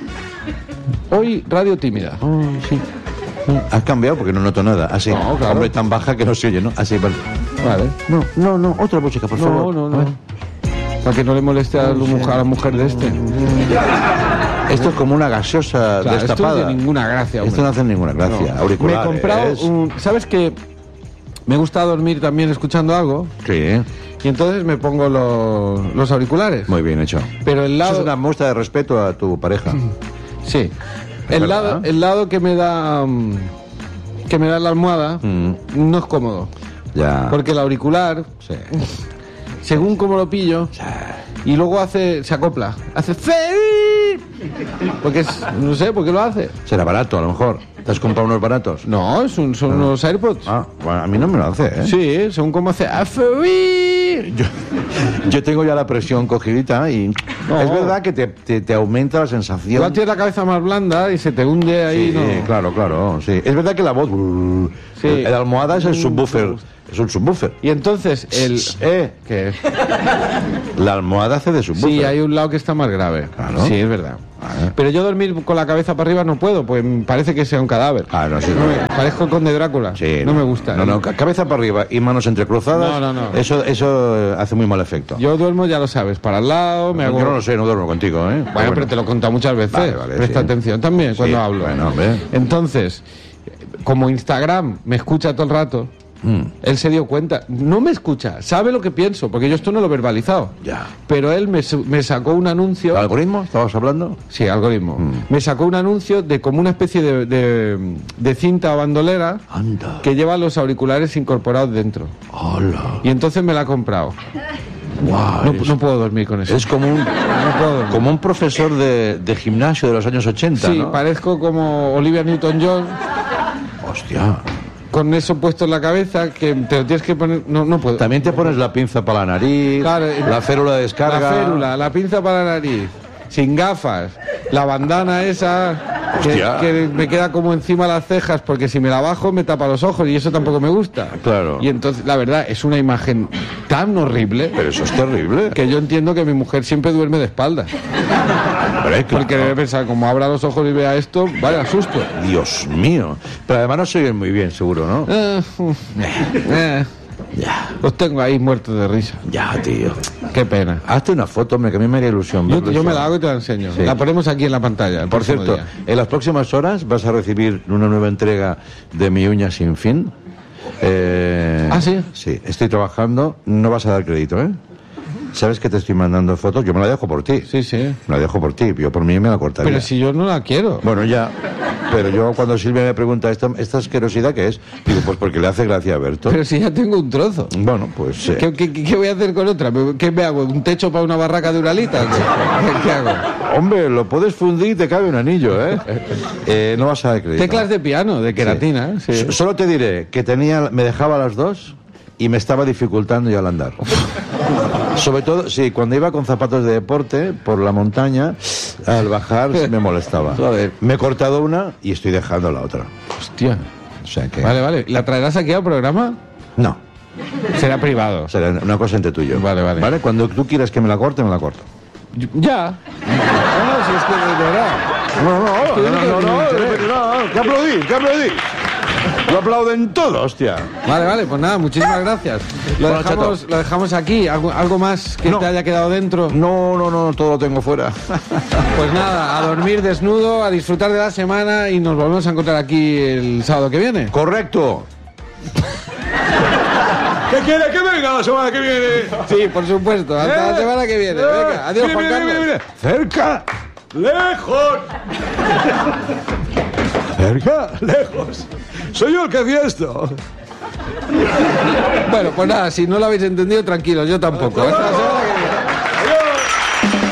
[SPEAKER 1] Hoy, radio tímida.
[SPEAKER 2] Oh, sí. Has cambiado porque no noto nada. Así.
[SPEAKER 1] No, claro.
[SPEAKER 2] Hombre, tan baja que no se oye, ¿no? Así, vale.
[SPEAKER 1] Vale.
[SPEAKER 2] No, no, no. Otra música, por
[SPEAKER 1] No,
[SPEAKER 2] favor.
[SPEAKER 1] no,
[SPEAKER 2] A
[SPEAKER 1] no.
[SPEAKER 2] ver.
[SPEAKER 1] Para que no le moleste a la, mujer, a la mujer de este.
[SPEAKER 2] Esto es como una gaseosa
[SPEAKER 1] Claro, esto no
[SPEAKER 2] destapada.
[SPEAKER 1] tiene ninguna gracia, hombre.
[SPEAKER 2] Esto no hace ninguna gracia.
[SPEAKER 1] No.
[SPEAKER 2] Auriculares.
[SPEAKER 1] Me he comprado un... ¿Sabes qué? Me gusta dormir también escuchando algo
[SPEAKER 2] Sí,
[SPEAKER 1] y entonces me pongo los, los auriculares.
[SPEAKER 2] muy bien hecho.
[SPEAKER 1] Pero el
[SPEAKER 2] Eso
[SPEAKER 1] lado...
[SPEAKER 2] es una muestra de respeto a tu pareja.
[SPEAKER 1] Sí.
[SPEAKER 2] Es
[SPEAKER 1] El
[SPEAKER 2] verdad.
[SPEAKER 1] lado, el lado que me da... mm, que me da la almohada
[SPEAKER 2] Mm.
[SPEAKER 1] no es cómodo.
[SPEAKER 2] Ya.
[SPEAKER 1] Porque el auricular,
[SPEAKER 2] Sí.
[SPEAKER 1] según como lo pillo, y luego hace... se acopla. Hace... fe- Porque es... no sé, ¿por qué lo hace?
[SPEAKER 2] Será barato, a lo mejor. ¿Te has comprado unos baratos?
[SPEAKER 1] No, es un- son unos AirPods.
[SPEAKER 2] Ah, bueno, a mí no me lo hace, ¿eh?
[SPEAKER 1] Sí, según cómo hace... Afe-
[SPEAKER 2] Yo, yo tengo ya la presión cogidita y
[SPEAKER 1] No.
[SPEAKER 2] es verdad que te, te, te aumenta la sensación.
[SPEAKER 1] Igual tienes la cabeza más blanda y se te hunde ahí,
[SPEAKER 2] Sí,
[SPEAKER 1] ¿no?
[SPEAKER 2] claro, claro, sí. Es verdad que la voz...
[SPEAKER 1] Sí.
[SPEAKER 2] El, el almohada es el subwoofer. Es un subwoofer.
[SPEAKER 1] Y entonces, el...
[SPEAKER 2] Eh,
[SPEAKER 1] ¿Qué?
[SPEAKER 2] la almohada hace de subwoofer.
[SPEAKER 1] Sí, hay un lado que está más grave.
[SPEAKER 2] Claro.
[SPEAKER 1] Sí, es verdad.
[SPEAKER 2] Vale.
[SPEAKER 1] Pero yo dormir con la cabeza para arriba no puedo, pues parece que sea un cadáver.
[SPEAKER 2] Ah, no, sí,
[SPEAKER 1] No
[SPEAKER 2] no.
[SPEAKER 1] me- parezco el conde Drácula.
[SPEAKER 2] Sí,
[SPEAKER 1] no, me gusta.
[SPEAKER 2] No, no, ca- cabeza para arriba y manos entrecruzadas.
[SPEAKER 1] No, no, no.
[SPEAKER 2] Eso, eso eh, hace muy mal efecto.
[SPEAKER 1] Yo duermo, ya lo sabes, para el lado, me
[SPEAKER 2] Yo
[SPEAKER 1] hago...
[SPEAKER 2] no lo sé, no duermo contigo, ¿eh?
[SPEAKER 1] Bueno, pero te lo he contado muchas veces.
[SPEAKER 2] Vale, vale,
[SPEAKER 1] Presta
[SPEAKER 2] sí.
[SPEAKER 1] atención también cuando
[SPEAKER 2] Sí,
[SPEAKER 1] hablo.
[SPEAKER 2] bueno, hombre.
[SPEAKER 1] Entonces, como Instagram me escucha todo el rato,
[SPEAKER 2] Mm.
[SPEAKER 1] él se dio cuenta. No me escucha, sabe lo que pienso, porque yo esto no lo he verbalizado.
[SPEAKER 2] Ya.
[SPEAKER 1] Pero él me, su- me sacó un anuncio...
[SPEAKER 2] ¿El algoritmo? ¿Estabas hablando?
[SPEAKER 1] Sí, algoritmo.
[SPEAKER 2] Mm.
[SPEAKER 1] Me sacó un anuncio de como una especie de, de, de cinta bandolera
[SPEAKER 2] Anda.
[SPEAKER 1] que lleva los auriculares incorporados dentro.
[SPEAKER 2] Hola.
[SPEAKER 1] Y entonces me la ha comprado.
[SPEAKER 2] Guau,
[SPEAKER 1] No,
[SPEAKER 2] eres-
[SPEAKER 1] no puedo dormir con eso.
[SPEAKER 2] Es como un,
[SPEAKER 1] No puedo dormir.
[SPEAKER 2] como un profesor de, de gimnasio de los años ochenta,
[SPEAKER 1] Sí,
[SPEAKER 2] ¿no?
[SPEAKER 1] parezco como Olivia Newton-John
[SPEAKER 2] Hostia.
[SPEAKER 1] con eso puesto en la cabeza que te lo tienes que poner... No, no puedo.
[SPEAKER 2] También te pones la pinza para la nariz,
[SPEAKER 1] Claro, eh,
[SPEAKER 2] la férula de descarga.
[SPEAKER 1] La férula, la pinza para la nariz, sin gafas, la bandana esa que,
[SPEAKER 2] Hostia.
[SPEAKER 1] que me queda como encima las cejas porque si me la bajo me tapa los ojos y eso tampoco me gusta.
[SPEAKER 2] Claro.
[SPEAKER 1] Y entonces, la verdad, es una imagen tan horrible
[SPEAKER 2] Pero eso es terrible.
[SPEAKER 1] que yo entiendo que mi mujer siempre duerme de espaldas.
[SPEAKER 2] Hombre, claro.
[SPEAKER 1] Porque debe pensar, como abra los ojos y vea esto, vaya susto.
[SPEAKER 2] Dios mío. Pero además no se oyen muy bien, seguro, ¿no?
[SPEAKER 1] Eh, eh,
[SPEAKER 2] Ya,
[SPEAKER 1] los tengo ahí muertos de risa.
[SPEAKER 2] ya, tío.
[SPEAKER 1] Qué pena.
[SPEAKER 2] Hazte una foto, hombre, que a mí me haría ilusión.
[SPEAKER 1] Yo,
[SPEAKER 2] verlo
[SPEAKER 1] yo me
[SPEAKER 2] eso.
[SPEAKER 1] la hago y te la enseño.
[SPEAKER 2] Sí.
[SPEAKER 1] La ponemos aquí en la pantalla. el
[SPEAKER 2] Por
[SPEAKER 1] próximo
[SPEAKER 2] cierto,
[SPEAKER 1] día.
[SPEAKER 2] en las próximas horas vas a recibir una nueva entrega de Mi Uña Sin Fin. Eh,
[SPEAKER 1] ¿Ah, sí?
[SPEAKER 2] Sí, estoy trabajando. No vas a dar crédito, ¿eh? Sabes que te estoy mandando fotos. Yo me la dejo por ti.
[SPEAKER 1] Sí, sí.
[SPEAKER 2] Me la dejo por ti. Yo por mí me la cortaría.
[SPEAKER 1] Pero si yo no la quiero.
[SPEAKER 2] Bueno, ya. Pero yo cuando Silvia me pregunta esta, esta asquerosidad, ¿qué es? Digo, pues porque le hace gracia a Berto.
[SPEAKER 1] Pero si ya tengo un trozo.
[SPEAKER 2] Bueno, pues... eh,
[SPEAKER 1] ¿Qué, qué, qué voy a hacer con otra? ¿Qué me hago? ¿Un techo para una barraca de Uralita? ¿Qué, qué hago?
[SPEAKER 2] Hombre, lo puedes fundir y te cabe un anillo, ¿eh? Eh, no vas a dar crédito.
[SPEAKER 1] Teclas de piano, de queratina. Sí.
[SPEAKER 2] S- Solo te diré que tenía, me dejaba las dos y me estaba dificultando ya al andar. Sobre todo, sí, cuando iba con zapatos de deporte por la montaña, al bajar me molestaba.
[SPEAKER 1] Joder.
[SPEAKER 2] Me he cortado una y estoy dejando la otra.
[SPEAKER 1] Hostia.
[SPEAKER 2] O sea que...
[SPEAKER 1] Vale, vale. ¿La traerás aquí al programa?
[SPEAKER 2] No,
[SPEAKER 1] Será privado.
[SPEAKER 2] o sea, una cosa entre tú y yo.
[SPEAKER 1] Vale, vale.
[SPEAKER 2] Vale, cuando tú quieras que me la corte, me la corto.
[SPEAKER 1] Yo- Ya. No, no, si es que de verdad.
[SPEAKER 2] No, no,
[SPEAKER 1] Que yo no tengo ningún interés.
[SPEAKER 2] no, que aplaudí, que aplaudí. Lo aplauden todo, hostia.
[SPEAKER 1] Vale, vale, pues nada, muchísimas gracias. Lo,
[SPEAKER 2] Bueno,
[SPEAKER 1] dejamos,
[SPEAKER 2] chato.
[SPEAKER 1] lo dejamos aquí. ¿Algo, algo más que
[SPEAKER 2] No.
[SPEAKER 1] te haya quedado dentro?
[SPEAKER 2] No, no, no, todo lo tengo fuera.
[SPEAKER 1] Pues nada, a dormir desnudo, a disfrutar de la semana y nos volvemos a encontrar aquí el sábado que viene.
[SPEAKER 2] Correcto.
[SPEAKER 8] ¿Qué quiere que venga la semana que viene?
[SPEAKER 1] Sí, por supuesto. Hasta la semana que viene. Venga, adiós,
[SPEAKER 8] Mire,
[SPEAKER 1] Juan
[SPEAKER 8] mire,
[SPEAKER 1] Carlos.
[SPEAKER 8] mire, mire. Cerca, lejos. Cerca, lejos. Soy yo el que hacía esto.
[SPEAKER 3] Bueno, pues nada, si no lo habéis entendido, tranquilos, yo tampoco. Esta semana